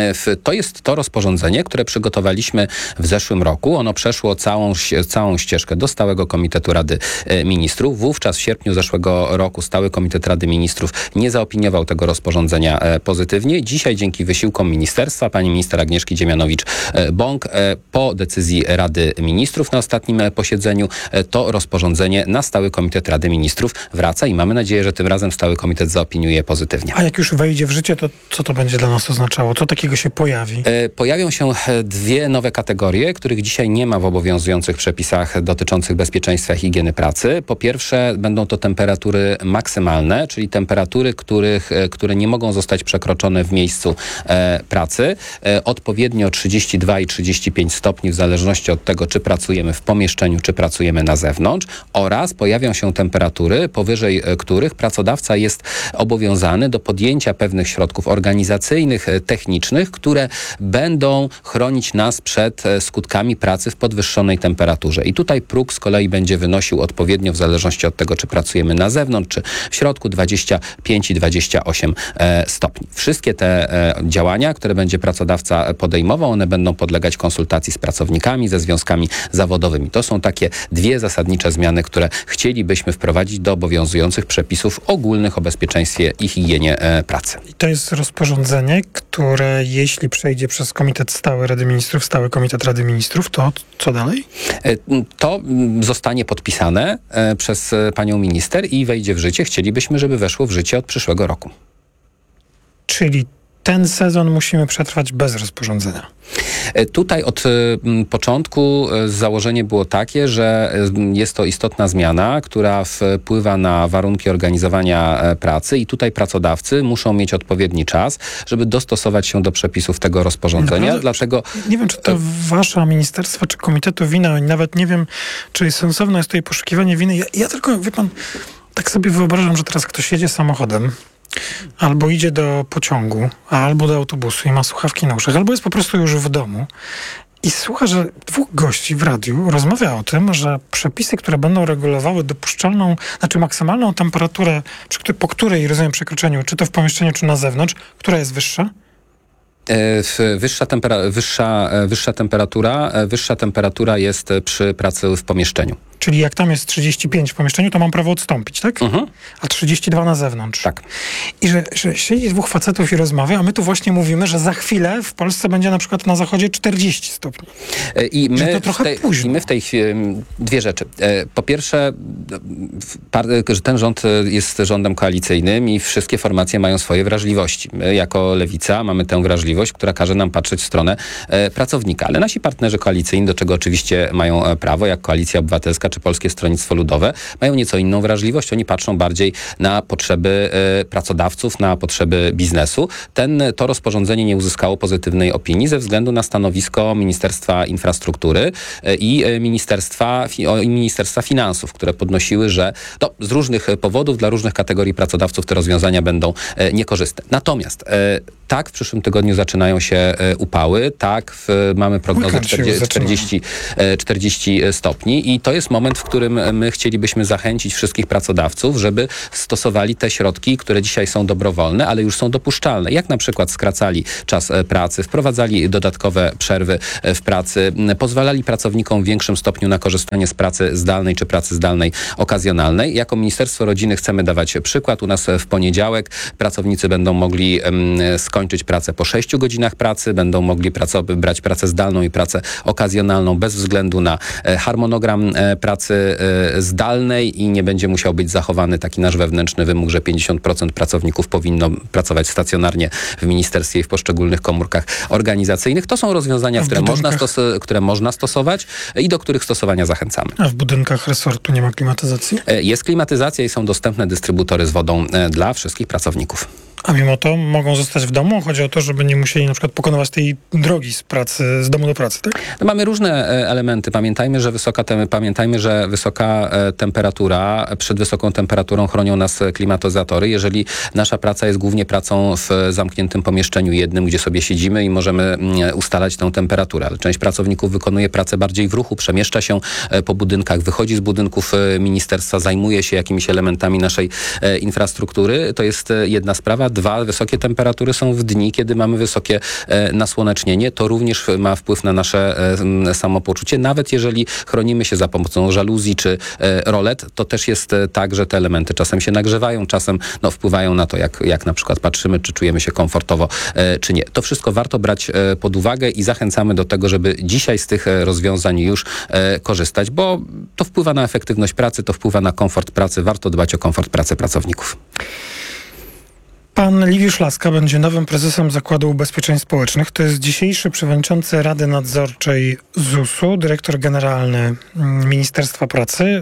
To jest to rozporządzenie, które przygotowaliśmy w zeszłym roku. Ono przeszło całą ścieżkę do Stałego Komitetu Rady Ministrów. Wówczas w sierpniu zeszłego roku Stały Komitet Rady Ministrów nie zaopiniował tego rozporządzenia pozytywnie. Dzisiaj dzięki wysiłkom ministerstwa, pani minister Agnieszki Dziemianowicz-Bąk, po decyzji Rady Ministrów na ostatnim posiedzeniu, to rozporządzenie na Stały Komitet Rady Ministrów wraca i mamy nadzieję, że tym razem Stały Komitet zaopiniuje pozytywnie. A jak już wejdzie w życie, to co to będzie dla nas oznaczało? Co takiego się pojawi? Pojawią się dwie nowe kategorie, których dzisiaj nie ma w obowiązujących przepisach dotyczących bezpieczeństwa i higieny pracy. Po pierwsze, będą to temperatury maksymalne, czyli temperatury, które nie mogą zostać przekroczone w miejscu pracy. Odpowiednio 32 i 35 stopni w zależności od tego, czy pracujemy w pomieszczeniu, czy pracujemy na zewnątrz. Oraz pojawią się temperatury, powyżej których pracodawca jest obowiązany do podjęcia pewnych środków organizacyjnych, technicznych, które będą chronić nas przed skutkami pracy w podwyższonej temperaturze. I tutaj próg z kolei będzie wynosił odpowiednio, w zależności od tego, czy pracujemy na zewnątrz, czy w środku, 25 i 28 stopni. Wszystkie te działania, które będzie pracodawca podejmował, one będą podlegać konsultacji z pracownikami, ze związkami zawodowymi. To są takie dwie zasadnicze zmiany, które chcielibyśmy wprowadzić do obowiązujących przepisów ogólnych o bezpieczeństwie i higienie pracy. I to jest rozporządzenie, które jeśli przejdzie przez Komitet Stały Rady Ministrów, Stały Komitet Rady Ministrów, to co dalej? To zostanie podpisane przez panią minister i wejdzie w życie. Chcielibyśmy, żeby weszło w życie od przyszłego roku. Czyli ten sezon musimy przetrwać bez rozporządzenia. Tutaj od początku założenie było takie, że jest to istotna zmiana, która wpływa na warunki organizowania pracy i tutaj pracodawcy muszą mieć odpowiedni czas, żeby dostosować się do przepisów tego rozporządzenia. Naprawdę? Dlatego nie wiem, czy to wasza ministerstwa, czy komitetu wina, nawet nie wiem, czy sensowne jest tutaj poszukiwanie winy. Ja tylko, wie pan, tak sobie wyobrażam, że teraz ktoś jedzie samochodem, albo idzie do pociągu, albo do autobusu i ma słuchawki na uszach, albo jest po prostu już w domu i słucha, że dwóch gości w radiu rozmawia o tym, że przepisy, które będą regulowały dopuszczalną, znaczy maksymalną temperaturę, po której, rozumiem, przekroczeniu, czy to w pomieszczeniu, czy na zewnątrz, która jest wyższa? Wyższa temperatura jest przy pracy w pomieszczeniu. Czyli jak tam jest 35 w pomieszczeniu, to mam prawo odstąpić, tak? A 32 na zewnątrz. Tak. I że siedzi dwóch facetów i rozmawia, a my tu właśnie mówimy, że za chwilę w Polsce będzie na przykład na zachodzie 40 stopni. I to trochę późno. I my w tej chwili dwie rzeczy. Po pierwsze, że ten rząd jest rządem koalicyjnym i wszystkie formacje mają swoje wrażliwości. My jako Lewica mamy tę wrażliwość, która każe nam patrzeć w stronę pracownika. Ale nasi partnerzy koalicyjni, do czego oczywiście mają prawo, jak Koalicja Obywatelska Lewica czy Polskie Stronnictwo Ludowe, mają nieco inną wrażliwość. Oni patrzą bardziej na potrzeby pracodawców, na potrzeby biznesu. To rozporządzenie nie uzyskało pozytywnej opinii ze względu na stanowisko Ministerstwa Infrastruktury i Ministerstwa Finansów, które podnosiły, że z różnych powodów dla różnych kategorii pracodawców te rozwiązania będą niekorzystne. Natomiast tak, w przyszłym tygodniu zaczynają się upały, tak, mamy prognozę 40 stopni i to jest moment, w którym my chcielibyśmy zachęcić wszystkich pracodawców, żeby stosowali te środki, które dzisiaj są dobrowolne, ale już są dopuszczalne. Jak na przykład skracali czas pracy, wprowadzali dodatkowe przerwy w pracy, pozwalali pracownikom w większym stopniu na korzystanie z pracy zdalnej czy pracy zdalnej okazjonalnej. Jako Ministerstwo Rodziny chcemy dawać przykład. U nas w poniedziałek pracownicy będą mogli skończyć pracę po 6 godzinach pracy, będą mogli brać pracę zdalną i pracę okazjonalną bez względu na harmonogram pracy zdalnej i nie będzie musiał być zachowany taki nasz wewnętrzny wymóg, że 50% pracowników powinno pracować stacjonarnie w ministerstwie i w poszczególnych komórkach organizacyjnych. To są rozwiązania, które można stosować i do których stosowania zachęcamy. A w budynkach resortu nie ma klimatyzacji? Jest klimatyzacja i są dostępne dystrybutory z wodą dla wszystkich pracowników. A mimo to mogą zostać w domu? Chodzi o to, żeby nie musieli na przykład pokonywać tej drogi z domu do pracy, tak? Mamy różne elementy. Pamiętajmy, że wysoka temperatura, przed wysoką temperaturą chronią nas klimatyzatory. Jeżeli nasza praca jest głównie pracą w zamkniętym pomieszczeniu jednym, gdzie sobie siedzimy i możemy ustalać tę temperaturę, ale część pracowników wykonuje pracę bardziej w ruchu, przemieszcza się po budynkach, wychodzi z budynków ministerstwa, zajmuje się jakimiś elementami naszej infrastruktury. To jest jedna sprawa. 2, wysokie temperatury są w dni, kiedy mamy wysokie nasłonecznienie. To również ma wpływ na nasze samopoczucie. Nawet jeżeli chronimy się za pomocą żaluzji czy rolet, to też jest tak, że te elementy czasem się nagrzewają, czasem wpływają na to, jak na przykład patrzymy, czy czujemy się komfortowo, czy nie. To wszystko warto brać pod uwagę i zachęcamy do tego, żeby dzisiaj z tych rozwiązań już korzystać, bo to wpływa na efektywność pracy, to wpływa na komfort pracy. Warto dbać o komfort pracy pracowników. Pan Liwiusz Laska będzie nowym prezesem Zakładu Ubezpieczeń Społecznych. To jest dzisiejszy przewodniczący Rady Nadzorczej ZUS-u, dyrektor generalny Ministerstwa Pracy.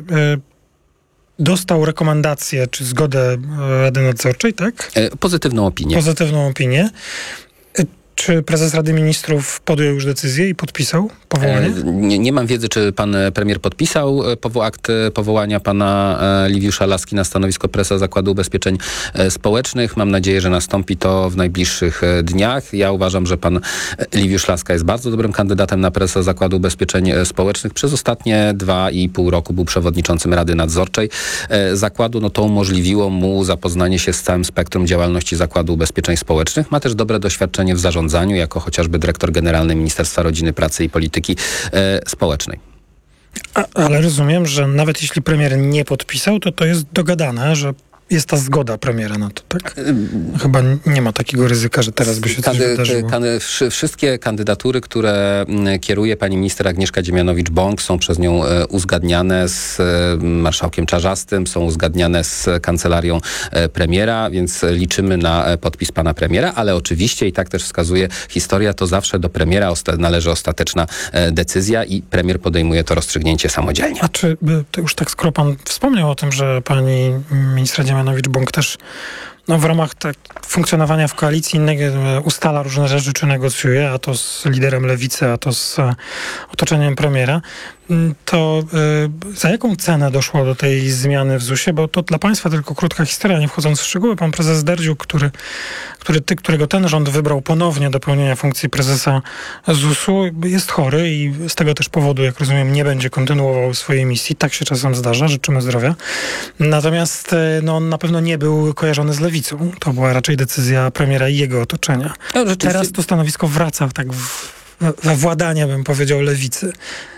Dostał rekomendację czy zgodę Rady Nadzorczej, tak? Pozytywną opinię. Pozytywną opinię. Czy prezes Rady Ministrów podjął już decyzję i podpisał powołanie? Nie mam wiedzy, czy pan premier podpisał akt powołania pana Liwiusza Laski na stanowisko prezesa Zakładu Ubezpieczeń Społecznych. Mam nadzieję, że nastąpi to w najbliższych dniach. Ja uważam, że pan Liwiusz Laska jest bardzo dobrym kandydatem na prezesa Zakładu Ubezpieczeń Społecznych. Przez ostatnie 2,5 roku był przewodniczącym Rady Nadzorczej zakładu. To umożliwiło mu zapoznanie się z całym spektrum działalności Zakładu Ubezpieczeń Społecznych. Ma też dobre doświadczenie w zarządzaniu, jako chociażby dyrektor generalny Ministerstwa Rodziny, Pracy i Polityki Społecznej. Ale rozumiem, że nawet jeśli premier nie podpisał, to jest dogadane, że jest ta zgoda premiera na to, tak? Chyba nie ma takiego ryzyka, że teraz by się coś wydarzyło. Wszystkie kandydatury, które kieruje pani minister Agnieszka Dziemianowicz-Bąk, są przez nią uzgadniane z marszałkiem Czarzastym, są uzgadniane z kancelarią premiera, więc liczymy na podpis pana premiera, ale oczywiście, i tak też wskazuje historia, to zawsze do premiera należy ostateczna decyzja i premier podejmuje to rozstrzygnięcie samodzielnie. A czy to już tak, skoro pan wspomniał o tym, że pani ministra Dziemianowicz-Bąk też w ramach funkcjonowania w koalicji ustala różne rzeczy, czy negocjuje, a to z liderem Lewicy, a to z otoczeniem premiera, to za jaką cenę doszło do tej zmiany w ZUS-ie? Bo to dla państwa tylko krótka historia, nie wchodząc w szczegóły. Pan prezes Derdziuk, którego ten rząd wybrał ponownie do pełnienia funkcji prezesa ZUS-u, jest chory i z tego też powodu, jak rozumiem, nie będzie kontynuował swojej misji. Tak się czasem zdarza, życzymy zdrowia. Natomiast on na pewno nie był kojarzony z Lewicą. To była raczej decyzja premiera i jego otoczenia. Teraz to stanowisko wraca we władanie, bym powiedział, Lewicy.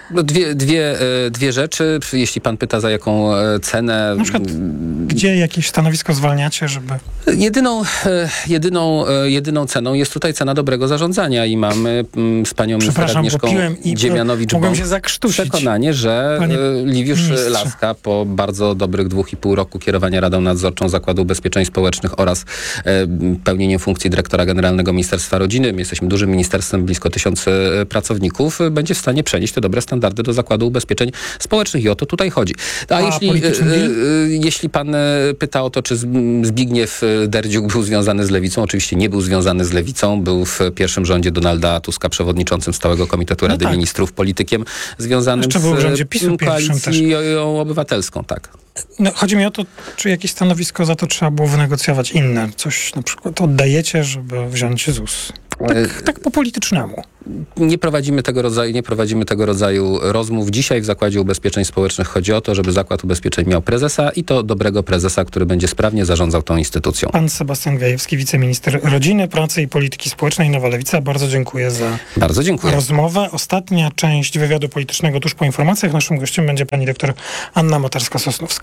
Dwie rzeczy. Jeśli pan pyta, za jaką cenę... Na przykład, gdzie jakieś stanowisko zwalniacie, żeby... Jedyną ceną jest tutaj cena dobrego zarządzania i mamy z panią minister Agnieszką Dziemianowicz-Bąk przekonanie, że Liwiusz Laska po bardzo dobrych 2,5 roku kierowania Radą Nadzorczą Zakładu Ubezpieczeń Społecznych oraz pełnieniem funkcji dyrektora generalnego Ministerstwa Rodziny, my jesteśmy dużym ministerstwem, blisko 1000 pracowników, będzie w stanie przenieść te dobre standardy standardy do Zakładu Ubezpieczeń Społecznych i o to tutaj chodzi. Jeśli pan pyta o to, czy Zbigniew Derdziuk był związany z Lewicą, oczywiście nie był związany z Lewicą, był w pierwszym rządzie Donalda Tuska przewodniczącym Stałego Komitetu Rady Ministrów, politykiem związanym z Koalicją Obywatelską, tak. No, chodzi mi o to, czy jakieś stanowisko za to trzeba było wynegocjować inne. Coś na przykład oddajecie, żeby wziąć ZUS. Tak po politycznemu. Nie prowadzimy tego rodzaju rozmów. Dzisiaj w Zakładzie Ubezpieczeń Społecznych chodzi o to, żeby Zakład Ubezpieczeń miał prezesa i to dobrego prezesa, który będzie sprawnie zarządzał tą instytucją. Pan Sebastian Gajewski, wiceminister Rodziny, Pracy i Polityki Społecznej, Nowa Lewica. Bardzo dziękuję za rozmowę. Ostatnia część wywiadu politycznego tuż po informacjach. Naszym gościem będzie pani doktor Anna Materska-Sosnowska.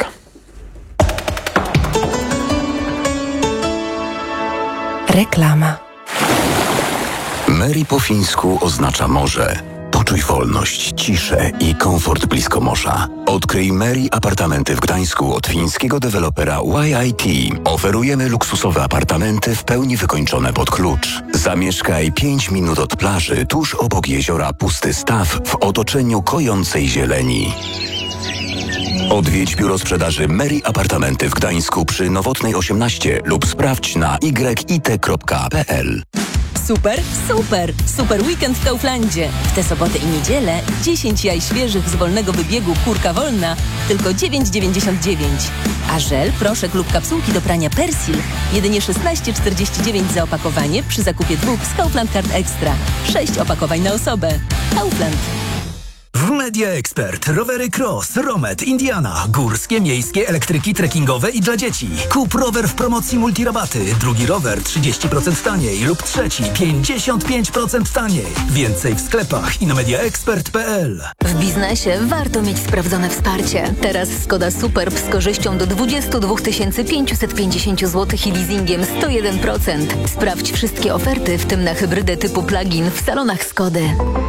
Reklama. Meri po fińsku oznacza morze. Poczuj wolność, ciszę i komfort blisko morza. Odkryj Meri apartamenty w Gdańsku od fińskiego dewelopera YIT. Oferujemy luksusowe apartamenty w pełni wykończone pod klucz. Zamieszkaj 5 minut od plaży, tuż obok jeziora Pusty Staw, w otoczeniu kojącej zieleni. Odwiedź biuro sprzedaży Meri Apartamenty w Gdańsku przy Nowotnej 18 lub sprawdź na yit.pl. Super, super! Super weekend w Kauflandzie. W tę sobotę i niedzielę 10 jaj świeżych z wolnego wybiegu Kurka Wolna tylko 9,99. A żel, proszek lub kapsułki do prania Persil jedynie 16,49 za opakowanie przy zakupie 2 z Kaufland Card Extra. 6 opakowań na osobę. Kaufland. W Media Expert rowery Cross, Romet, Indiana, górskie, miejskie, elektryki, trekkingowe i dla dzieci. Kup rower w promocji multirabaty, drugi rower 30% taniej lub trzeci 55% taniej. Więcej w sklepach i na mediaexpert.pl. W biznesie warto mieć sprawdzone wsparcie. Teraz Skoda Superb z korzyścią do 22 550 zł i leasingiem 101%. Sprawdź wszystkie oferty, w tym na hybrydę typu plug-in w salonach Skody.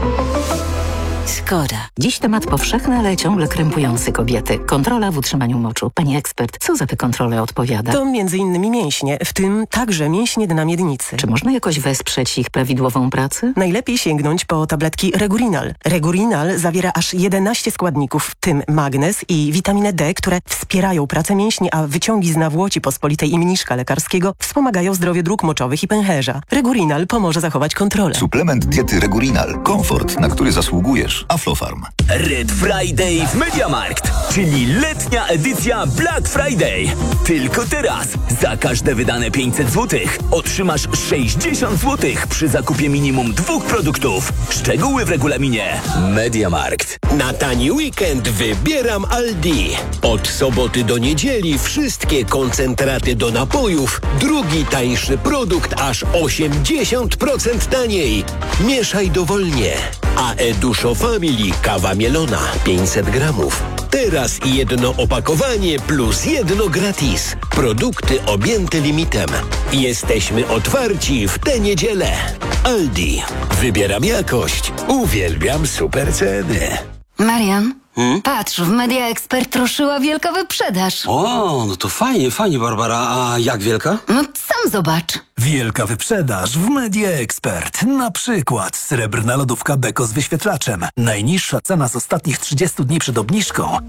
Skoda. Dziś temat powszechny, ale ciągle krępujący kobiety. Kontrola w utrzymaniu moczu. Pani ekspert, co za tę kontrolę odpowiada? To m.in. mięśnie, w tym także mięśnie dna miednicy. Czy można jakoś wesprzeć ich prawidłową pracę? Najlepiej sięgnąć po tabletki Regurinal. Regurinal zawiera aż 11 składników, w tym magnez i witaminę D, które wspierają pracę mięśni, a wyciągi z nawłoci pospolitej i mniszka lekarskiego wspomagają zdrowie dróg moczowych i pęcherza. Regurinal pomoże zachować kontrolę. Suplement diety Regurinal. Komfort, na który zasługujesz. Aflofarm. Red Friday w MediaMarkt, czyli letnia edycja Black Friday. Tylko teraz za każde wydane 500 zł otrzymasz 60 zł przy zakupie minimum 2 produktów. Szczegóły w regulaminie. MediaMarkt. Na tani weekend wybieram Aldi. Od soboty do niedzieli wszystkie koncentraty do napojów. Drugi tańszy produkt aż 80% taniej. Mieszaj dowolnie. A Eduszo Family kawa mielona 500 gramów. Teraz jedno opakowanie plus jedno gratis. Produkty objęte limitem. Jesteśmy otwarci w tę niedzielę. Aldi. Wybieram jakość. Uwielbiam super ceny. Marian, patrz, w Media Expert ruszyła wielka wyprzedaż. O, no to fajnie, Barbara. A jak wielka? No sam zobacz. Wielka wyprzedaż w Media Expert. Na przykład srebrna lodówka Beko z wyświetlaczem. Najniższa cena z ostatnich 30 dni przed obniżką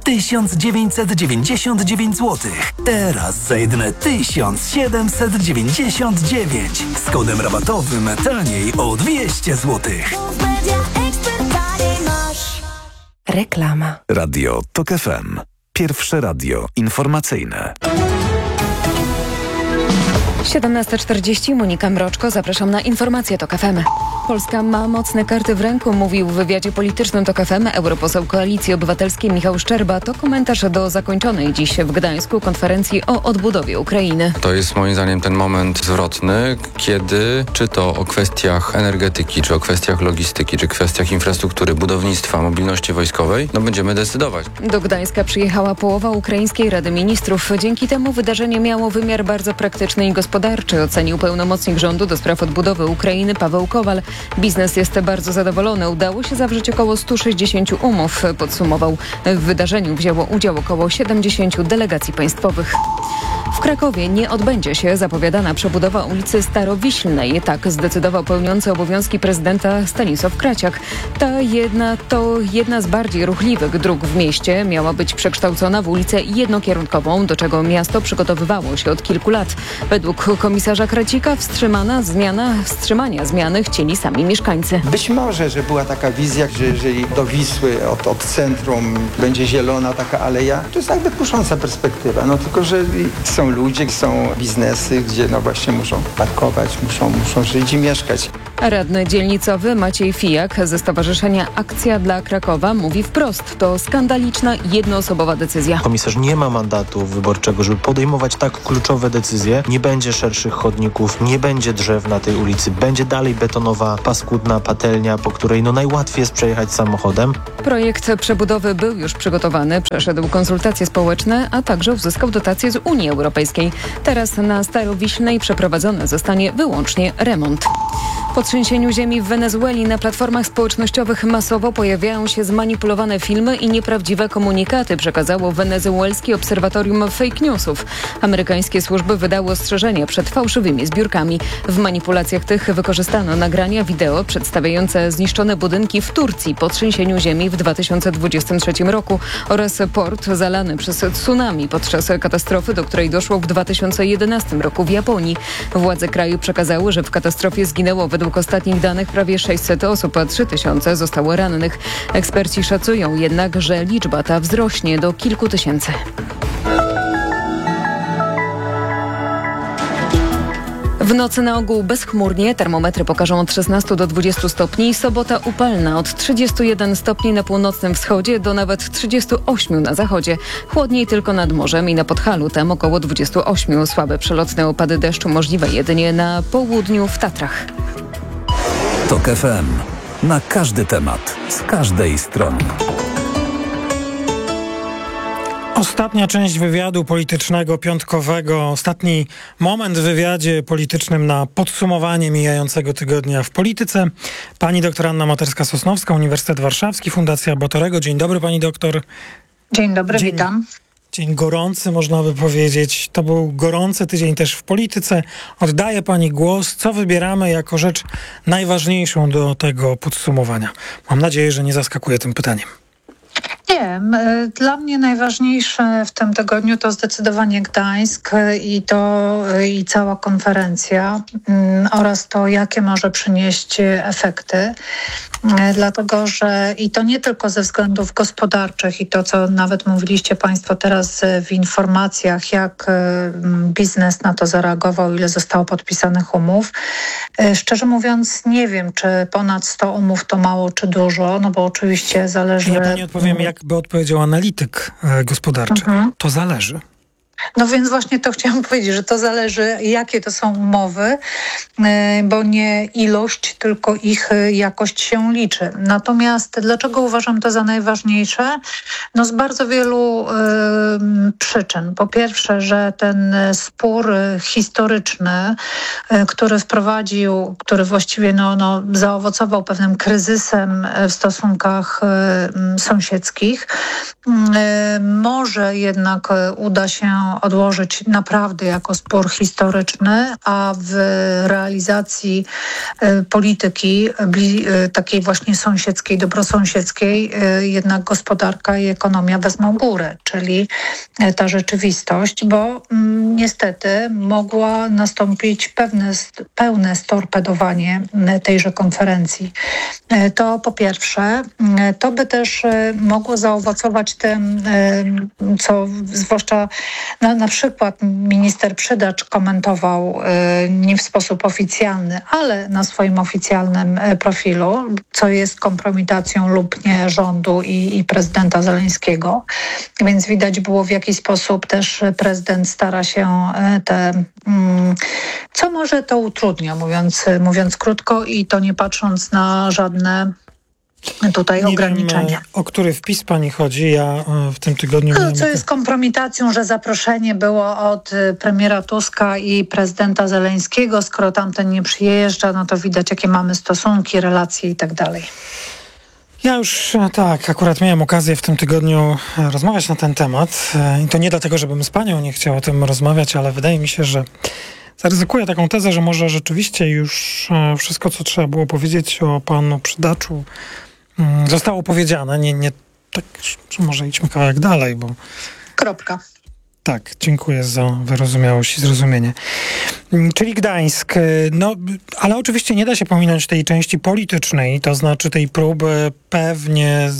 1999 zł. Teraz za jedyne 1799. Z kodem rabatowym taniej o 200 zł. Reklama. Radio TOK FM. Pierwsze radio informacyjne. 17:40, Monika Mroczko, zapraszam na informacje TOK FM. Polska ma mocne karty w ręku, mówił w wywiadzie politycznym TOK FM europoseł Koalicji Obywatelskiej Michał Szczerba. To komentarz do zakończonej dziś w Gdańsku konferencji o odbudowie Ukrainy. To jest moim zdaniem ten moment zwrotny, kiedy czy to o kwestiach energetyki, czy o kwestiach logistyki, czy kwestiach infrastruktury, budownictwa, mobilności wojskowej, będziemy decydować. Do Gdańska przyjechała połowa Ukraińskiej Rady Ministrów. Dzięki temu wydarzenie miało wymiar bardzo praktyczny i gospodarczy, ocenił pełnomocnik rządu do spraw odbudowy Ukrainy Paweł Kowal. Biznes jest bardzo zadowolony. Udało się zawrzeć około 160 umów, podsumował. W wydarzeniu wzięło udział około 70 delegacji państwowych. W Krakowie nie odbędzie się zapowiadana przebudowa ulicy Starowiślnej. Tak zdecydował pełniący obowiązki prezydenta Stanisław Kraciak. To jedna z bardziej ruchliwych dróg w mieście miała być przekształcona w ulicę jednokierunkową, do czego miasto przygotowywało się od kilku lat. Według komisarza Kracika wstrzymania zmiany chcieli sami mieszkańcy. Być może, że była taka wizja, że jeżeli do Wisły od centrum będzie zielona taka aleja, to jest jakby kusząca perspektywa. No tylko, że są ludzie, są biznesy, gdzie no właśnie muszą parkować, muszą żyć i mieszkać. Radny dzielnicowy Maciej Fijak ze Stowarzyszenia Akcja dla Krakowa mówi wprost, to skandaliczna, jednoosobowa decyzja. Komisarz nie ma mandatu wyborczego, żeby podejmować tak kluczowe decyzje. Nie będzie szerszych chodników, nie będzie drzew na tej ulicy, będzie dalej betonowa, paskudna patelnia, po której najłatwiej jest przejechać samochodem. Projekt przebudowy był już przygotowany, przeszedł konsultacje społeczne, a także uzyskał dotacje z Unii Europejskiej. Teraz na Starowiślnej przeprowadzony zostanie wyłącznie remont. Po trzęsieniu ziemi w Wenezueli na platformach społecznościowych masowo pojawiają się zmanipulowane filmy i nieprawdziwe komunikaty, przekazało wenezuelskie obserwatorium fake newsów. Amerykańskie służby wydały ostrzeżenia przed fałszywymi zbiórkami. W manipulacjach tych wykorzystano nagrania wideo przedstawiające zniszczone budynki w Turcji po trzęsieniu ziemi w 2023 roku oraz port zalany przez tsunami podczas katastrofy, do której doszło w 2011 roku w Japonii. Władze kraju przekazały, że w katastrofie zginęło według ostatnich danych prawie 600 osób, a 3000 zostało rannych. Eksperci szacują jednak, że liczba ta wzrośnie do kilku tysięcy. W nocy na ogół bezchmurnie, termometry pokażą od 16 do 20 stopni, sobota upalna od 31 stopni na północnym wschodzie do nawet 38 na zachodzie. Chłodniej tylko nad morzem i na Podhalu, tam około 28. Słabe przelotne opady deszczu możliwe jedynie na południu w Tatrach. TOK FM. Na każdy temat, z każdej strony. Ostatnia część wywiadu politycznego piątkowego, ostatni moment w wywiadzie politycznym na podsumowanie mijającego tygodnia w polityce. Pani doktor Anna Materska-Sosnowska, Uniwersytet Warszawski, Fundacja Batorego. Dzień dobry, pani doktor. Dzień dobry, witam. Dzień gorący, można by powiedzieć. To był gorący tydzień też w polityce. Oddaję pani głos. Co wybieramy jako rzecz najważniejszą do tego podsumowania? Mam nadzieję, że nie zaskakuję tym pytaniem. Nie, dla mnie najważniejsze w tym tygodniu to zdecydowanie Gdańsk i cała konferencja oraz to, jakie może przynieść efekty. Dlatego, że i to nie tylko ze względów gospodarczych i to, co nawet mówiliście państwo teraz w informacjach, jak biznes na to zareagował, ile zostało podpisanych umów. Szczerze mówiąc, nie wiem, czy ponad 100 umów to mało, czy dużo, no bo oczywiście zależy... Ja pani odpowiem, jakby odpowiedział analityk gospodarczy. To zależy. No więc właśnie to chciałam powiedzieć, że to zależy, jakie to są umowy, bo nie ilość, tylko ich jakość się liczy. Natomiast dlaczego uważam to za najważniejsze? No z bardzo wielu przyczyn. Po pierwsze, że ten spór historyczny, który właściwie zaowocował pewnym kryzysem w stosunkach sąsiedzkich, może jednak uda się odłożyć naprawdę jako spór historyczny, a w realizacji polityki takiej właśnie sąsiedzkiej, dobrosąsiedzkiej, jednak gospodarka i ekonomia wezmą górę, czyli ta rzeczywistość, bo niestety mogła nastąpić pełne storpedowanie tejże konferencji. To po pierwsze. To by też mogło zaowocować tym, co zwłaszcza na przykład minister Przydacz komentował nie w sposób oficjalny, ale na swoim oficjalnym profilu, co jest kompromitacją lub nie rządu i prezydenta Zeleńskiego. Więc widać było, w jaki sposób też prezydent stara się co może to utrudnia, mówiąc krótko i to nie patrząc na żadne tutaj ograniczenia. Nie wiem, o który wpis pani chodzi. Ja w tym tygodniu... Co jest kompromitacją, że zaproszenie było od premiera Tuska i prezydenta Zeleńskiego. Skoro tamten nie przyjeżdża, no to widać, jakie mamy stosunki, relacje i tak dalej. Ja już tak, akurat miałem okazję w tym tygodniu rozmawiać na ten temat i to nie dlatego, żebym z panią nie chciał o tym rozmawiać, ale wydaje mi się, że zaryzykuję taką tezę, że może rzeczywiście już wszystko, co trzeba było powiedzieć o panu Przydaczu, zostało powiedziane. Nie tak, może idźmy kawałek dalej, bo... Kropka. Tak, dziękuję za wyrozumiałość i zrozumienie. Czyli Gdańsk. No, ale oczywiście nie da się pominąć tej części politycznej, to znaczy tej próby pewnie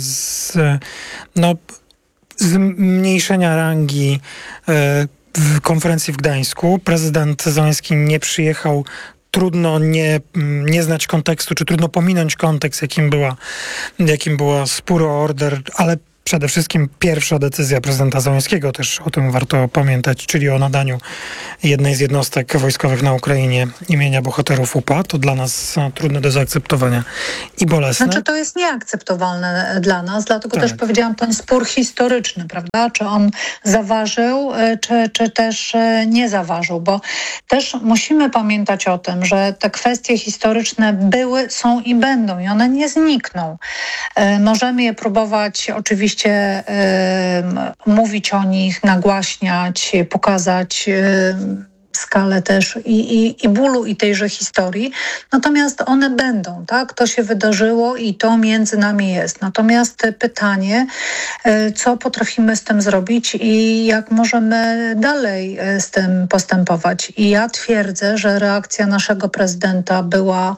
zmniejszenia rangi w konferencji w Gdańsku. Prezydent Zełenski nie przyjechał. Trudno nie znać kontekstu, czy trudno pominąć kontekst, jakim była spór o order, ale przede wszystkim pierwsza decyzja prezydenta Zełenskiego, też o tym warto pamiętać, czyli o nadaniu jednej z jednostek wojskowych na Ukrainie imienia bohaterów UPA. To dla nas trudne do zaakceptowania i bolesne. Znaczy to jest nieakceptowalne dla nas, dlatego też powiedziałam, ten spór historyczny, prawda? Czy on zaważył, czy też nie zaważył, bo też musimy pamiętać o tym, że te kwestie historyczne były, są i będą i one nie znikną. Możemy je próbować oczywiście mówić o nich, nagłaśniać, pokazać skalę też i bólu i tejże historii. Natomiast one będą, tak? To się wydarzyło i to między nami jest. Natomiast pytanie, co potrafimy z tym zrobić i jak możemy dalej z tym postępować. I ja twierdzę, że reakcja naszego prezydenta była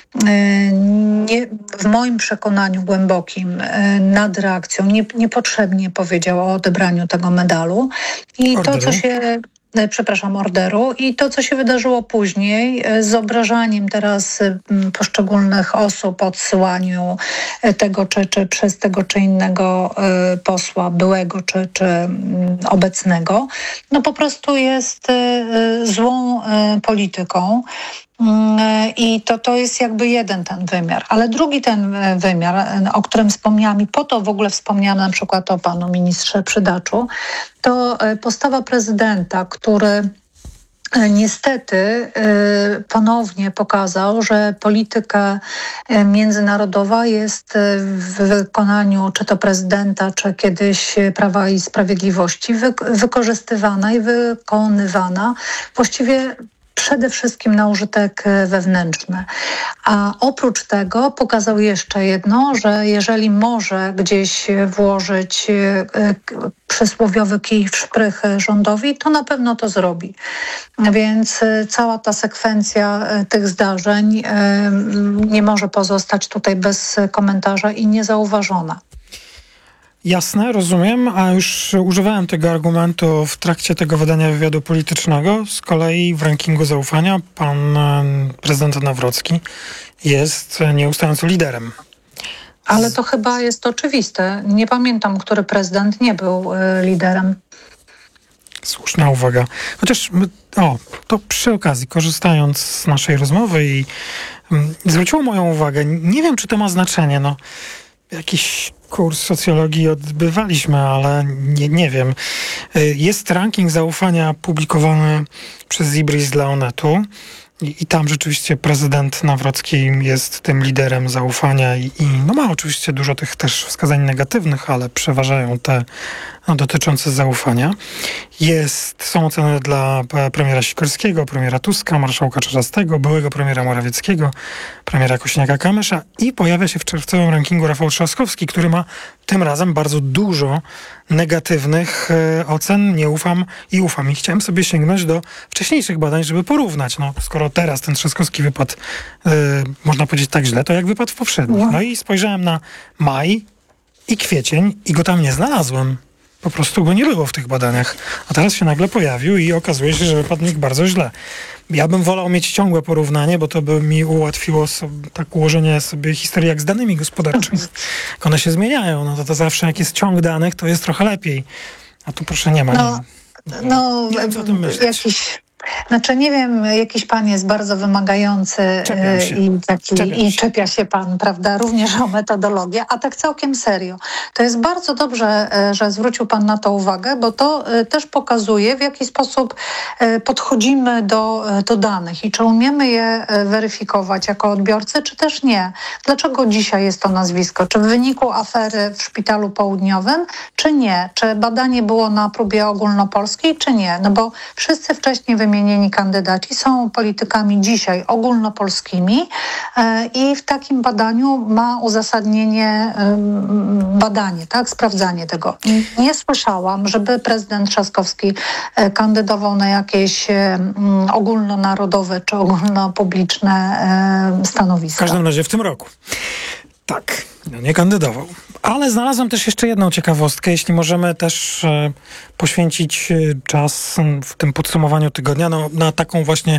w moim przekonaniu głębokim nadreakcją. Niepotrzebnie powiedział o odebraniu tego medalu. I orderu. To, co się... orderu. I to, co się wydarzyło później, z obrażaniem teraz poszczególnych osób, odsyłaniu tego, czy przez tego, czy innego posła, byłego, czy obecnego, no po prostu jest złą polityką. I to jest jakby jeden ten wymiar. Ale drugi ten wymiar, o którym wspomniałam i po to w ogóle wspomniałam na przykład o panu ministrze Przydaczu, to postawa prezydenta, który niestety ponownie pokazał, że polityka międzynarodowa jest w wykonaniu czy to prezydenta, czy kiedyś Prawa i Sprawiedliwości wykorzystywana i wykonywana właściwie przede wszystkim na użytek wewnętrzny. A oprócz tego pokazał jeszcze jedno, że jeżeli może gdzieś włożyć przysłowiowy kij w szprychy rządowi, to na pewno to zrobi. Więc cała ta sekwencja tych zdarzeń nie może pozostać tutaj bez komentarza i niezauważona. Jasne, rozumiem, a już używałem tego argumentu w trakcie tego wydania wywiadu politycznego. Z kolei w rankingu zaufania pan prezydent Nawrocki jest nieustająco liderem. Ale to chyba jest oczywiste. Nie pamiętam, który prezydent nie był liderem. Słuszna uwaga. Chociaż, to przy okazji, korzystając z naszej rozmowy i zwróciło moją uwagę, nie wiem, czy to ma znaczenie, jakiś kurs socjologii odbywaliśmy, ale nie wiem. Jest ranking zaufania publikowany przez Ibris dla Onetu i tam rzeczywiście prezydent Nawrocki jest tym liderem zaufania i ma oczywiście dużo tych też wskazań negatywnych, ale przeważają te dotyczące zaufania. Są oceny dla premiera Sikorskiego, premiera Tuska, marszałka Czarzastego, byłego premiera Morawieckiego, premiera Kosiniaka-Kamysza i pojawia się w czerwcowym rankingu Rafał Trzaskowski, który ma tym razem bardzo dużo negatywnych ocen. Nie ufam i ufam. I chciałem sobie sięgnąć do wcześniejszych badań, żeby porównać. Skoro teraz ten Trzaskowski wypadł, można powiedzieć tak źle, to jak wypadł w poprzednich. No i spojrzałem na maj i kwiecień i go tam nie znalazłem. Po prostu go nie było w tych badaniach. A teraz się nagle pojawił i okazuje się, że wypadł bardzo źle. Ja bym wolał mieć ciągłe porównanie, bo to by mi ułatwiło tak ułożenie sobie historii jak z danymi gospodarczymi. Jak one się zmieniają, to zawsze jak jest ciąg danych, to jest trochę lepiej. A tu proszę nie ma. Jakiś Znaczy nie wiem, jakiś pan jest bardzo wymagający i czepia się pan, prawda, również o metodologię, a tak całkiem serio. To jest bardzo dobrze, że zwrócił pan na to uwagę, bo to też pokazuje, w jaki sposób podchodzimy do danych i czy umiemy je weryfikować jako odbiorcy, czy też nie. Dlaczego dzisiaj jest to nazwisko? Czy w wyniku afery w Szpitalu Południowym, czy nie? Czy badanie było na próbie ogólnopolskiej, czy nie? No bo wszyscy wcześniej wymienieni kandydaci są politykami dzisiaj ogólnopolskimi i w takim badaniu ma uzasadnienie badanie, tak, sprawdzanie tego. Nie słyszałam, żeby prezydent Trzaskowski kandydował na jakieś ogólnonarodowe czy ogólnopubliczne stanowiska. W każdym razie w tym roku. Tak, nie kandydował. Ale znalazłem też jeszcze jedną ciekawostkę, jeśli możemy też poświęcić czas w tym podsumowaniu tygodnia na taką właśnie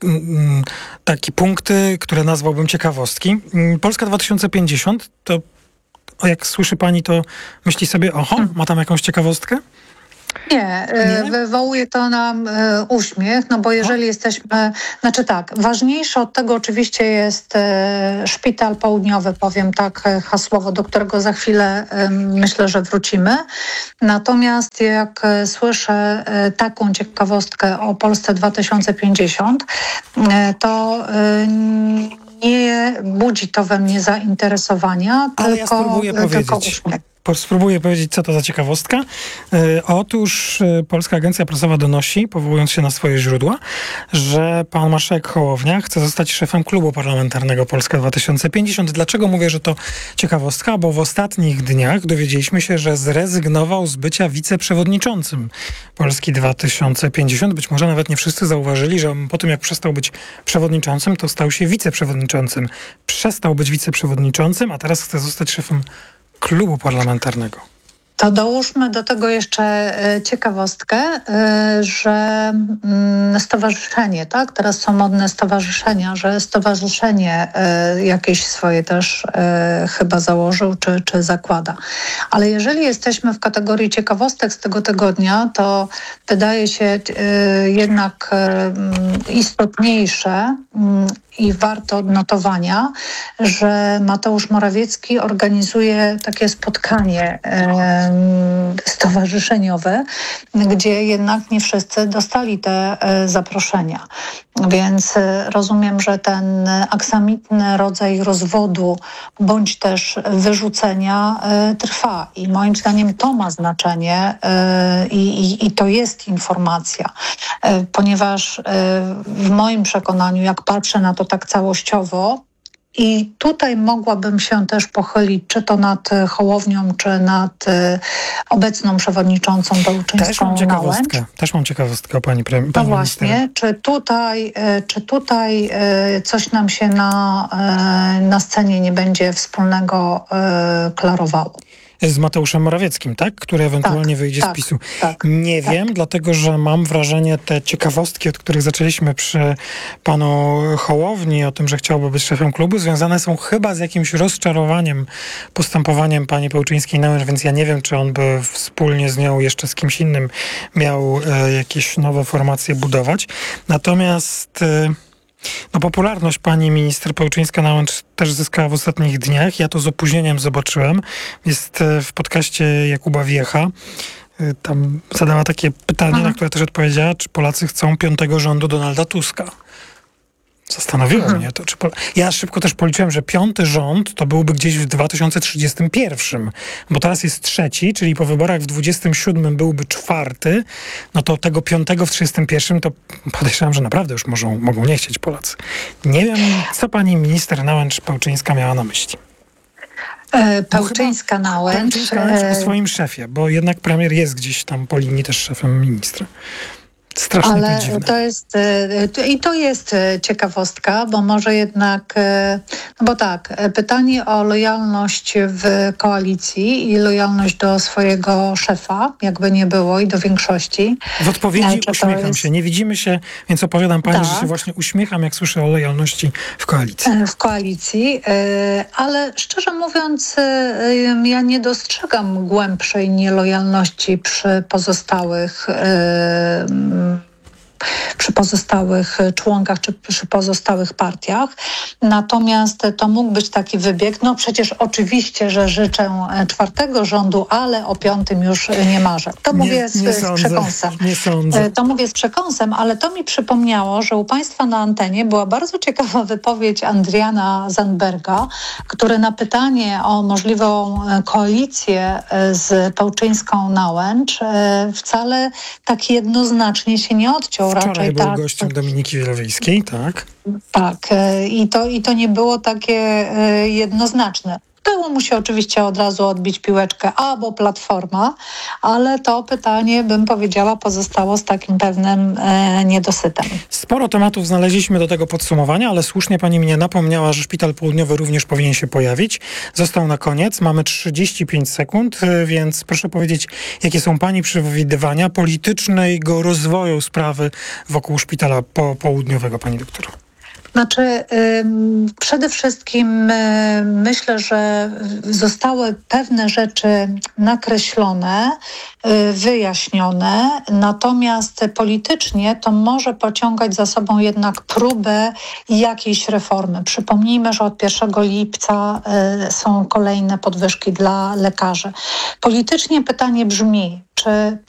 takie punkty, które nazwałbym ciekawostki. Polska 2050, to jak słyszy pani, to myśli sobie, ma tam jakąś ciekawostkę? Nie, wywołuje to nam uśmiech, no bo jeżeli jesteśmy, znaczy tak, ważniejsze od tego oczywiście jest Szpital Południowy, powiem tak hasłowo, do którego za chwilę myślę, że wrócimy. Natomiast jak słyszę taką ciekawostkę o Polsce 2050, to nie budzi to we mnie zainteresowania, tylko uśmiech. Spróbuję powiedzieć, co to za ciekawostka. Otóż Polska Agencja Prasowa donosi, powołując się na swoje źródła, że pan marszałek Hołownia chce zostać szefem klubu parlamentarnego Polska 2050. Dlaczego mówię, że to ciekawostka? Bo w ostatnich dniach dowiedzieliśmy się, że zrezygnował z bycia wiceprzewodniczącym Polski 2050. Być może nawet nie wszyscy zauważyli, że po tym, jak przestał być przewodniczącym, to stał się wiceprzewodniczącym. Przestał być wiceprzewodniczącym, a teraz chce zostać szefem klubu parlamentarnego. To dołóżmy do tego jeszcze ciekawostkę, że stowarzyszenie, tak? Teraz są modne stowarzyszenia, że stowarzyszenie jakieś swoje też chyba założył czy zakłada. Ale jeżeli jesteśmy w kategorii ciekawostek z tego tygodnia, to wydaje się jednak istotniejsze i warto odnotowania, że Mateusz Morawiecki organizuje takie spotkanie stowarzyszeniowe, gdzie jednak nie wszyscy dostali te zaproszenia. Więc rozumiem, że ten aksamitny rodzaj rozwodu bądź też wyrzucenia trwa. I moim zdaniem to ma znaczenie i to jest informacja. Ponieważ w moim przekonaniu, jak patrzę na to tak całościowo, i tutaj mogłabym się też pochylić, czy to nad Hołownią, czy nad obecną przewodniczącą Bełczyńską-Nałęcz. Też mam ciekawostkę o pani premier. No właśnie, czy tutaj coś nam się na scenie nie będzie wspólnego klarowało? Z Mateuszem Morawieckim, tak? Który ewentualnie wyjdzie z PiS-u. Nie wiem, dlatego że mam wrażenie, te ciekawostki, od których zaczęliśmy przy panu Hołowni, o tym, że chciałby być szefem klubu, związane są chyba z jakimś rozczarowaniem postępowaniem pani Bełczyńskiej-Nałęcz, więc ja nie wiem, czy on by wspólnie z nią jeszcze z kimś innym miał jakieś nowe formacje budować. Natomiast popularność pani minister Bełczyńska-Nałęcz też zyskała w ostatnich dniach. Ja to z opóźnieniem zobaczyłem. Jest w podcaście Jakuba Wiecha. Tam zadała takie pytanie, na które też odpowiedziała, czy Polacy chcą 5. rządu Donalda Tuska. Zastanowiło mnie to. Ja szybko też policzyłem, że 5. rząd to byłby gdzieś w 2031, bo teraz jest 3, czyli po wyborach w 27 byłby 4, no to tego 5 w 31 to podejrzewam, że naprawdę już mogą nie chcieć Polacy. Nie wiem, co pani minister Nałęcz-Bełczyńska miała na myśli. Bełczyńska-Nałęcz o swoim szefie, bo jednak premier jest gdzieś tam po linii też szefem ministra. Strasznie ale to jest ciekawostka, bo może jednak, no bo tak, pytanie o lojalność w koalicji i lojalność do swojego szefa, jakby nie było, i do większości. W odpowiedzi uśmiecham się. Nie widzimy się, więc opowiadam pani, że się właśnie uśmiecham, jak słyszę o lojalności w koalicji. W koalicji, ale szczerze mówiąc, ja nie dostrzegam głębszej nielojalności przy pozostałych przy pozostałych członkach czy przy pozostałych partiach. Natomiast to mógł być taki wybieg. No przecież oczywiście, że życzę 4. rządu, ale o 5. już nie marzę. To mówię z przekąsem. Nie sądzę. To mówię z przekąsem, ale to mi przypomniało, że u Państwa na antenie była bardzo ciekawa wypowiedź Adriana Zandberga, który na pytanie o możliwą koalicję z Pełczyńską na Łęcz wcale tak jednoznacznie się nie odciął. Wczoraj raczej był tak, gościem Dominiki Wielowiejskiej, tak? Tak. I to nie było takie jednoznaczne. Dało mu się oczywiście od razu odbić piłeczkę albo Platforma, ale to pytanie, bym powiedziała, pozostało z takim pewnym niedosytem. Sporo tematów znaleźliśmy do tego podsumowania, ale słusznie pani mnie napomniała, że Szpital Południowy również powinien się pojawić. Został na koniec. Mamy 35 sekund, więc proszę powiedzieć, jakie są pani przewidywania politycznego rozwoju sprawy wokół Szpitala Południowego, pani doktor? Znaczy, przede wszystkim myślę, że zostały pewne rzeczy nakreślone, wyjaśnione, natomiast politycznie to może pociągać za sobą jednak próbę jakiejś reformy. Przypomnijmy, że od 1 lipca są kolejne podwyżki dla lekarzy. Politycznie pytanie brzmi, czy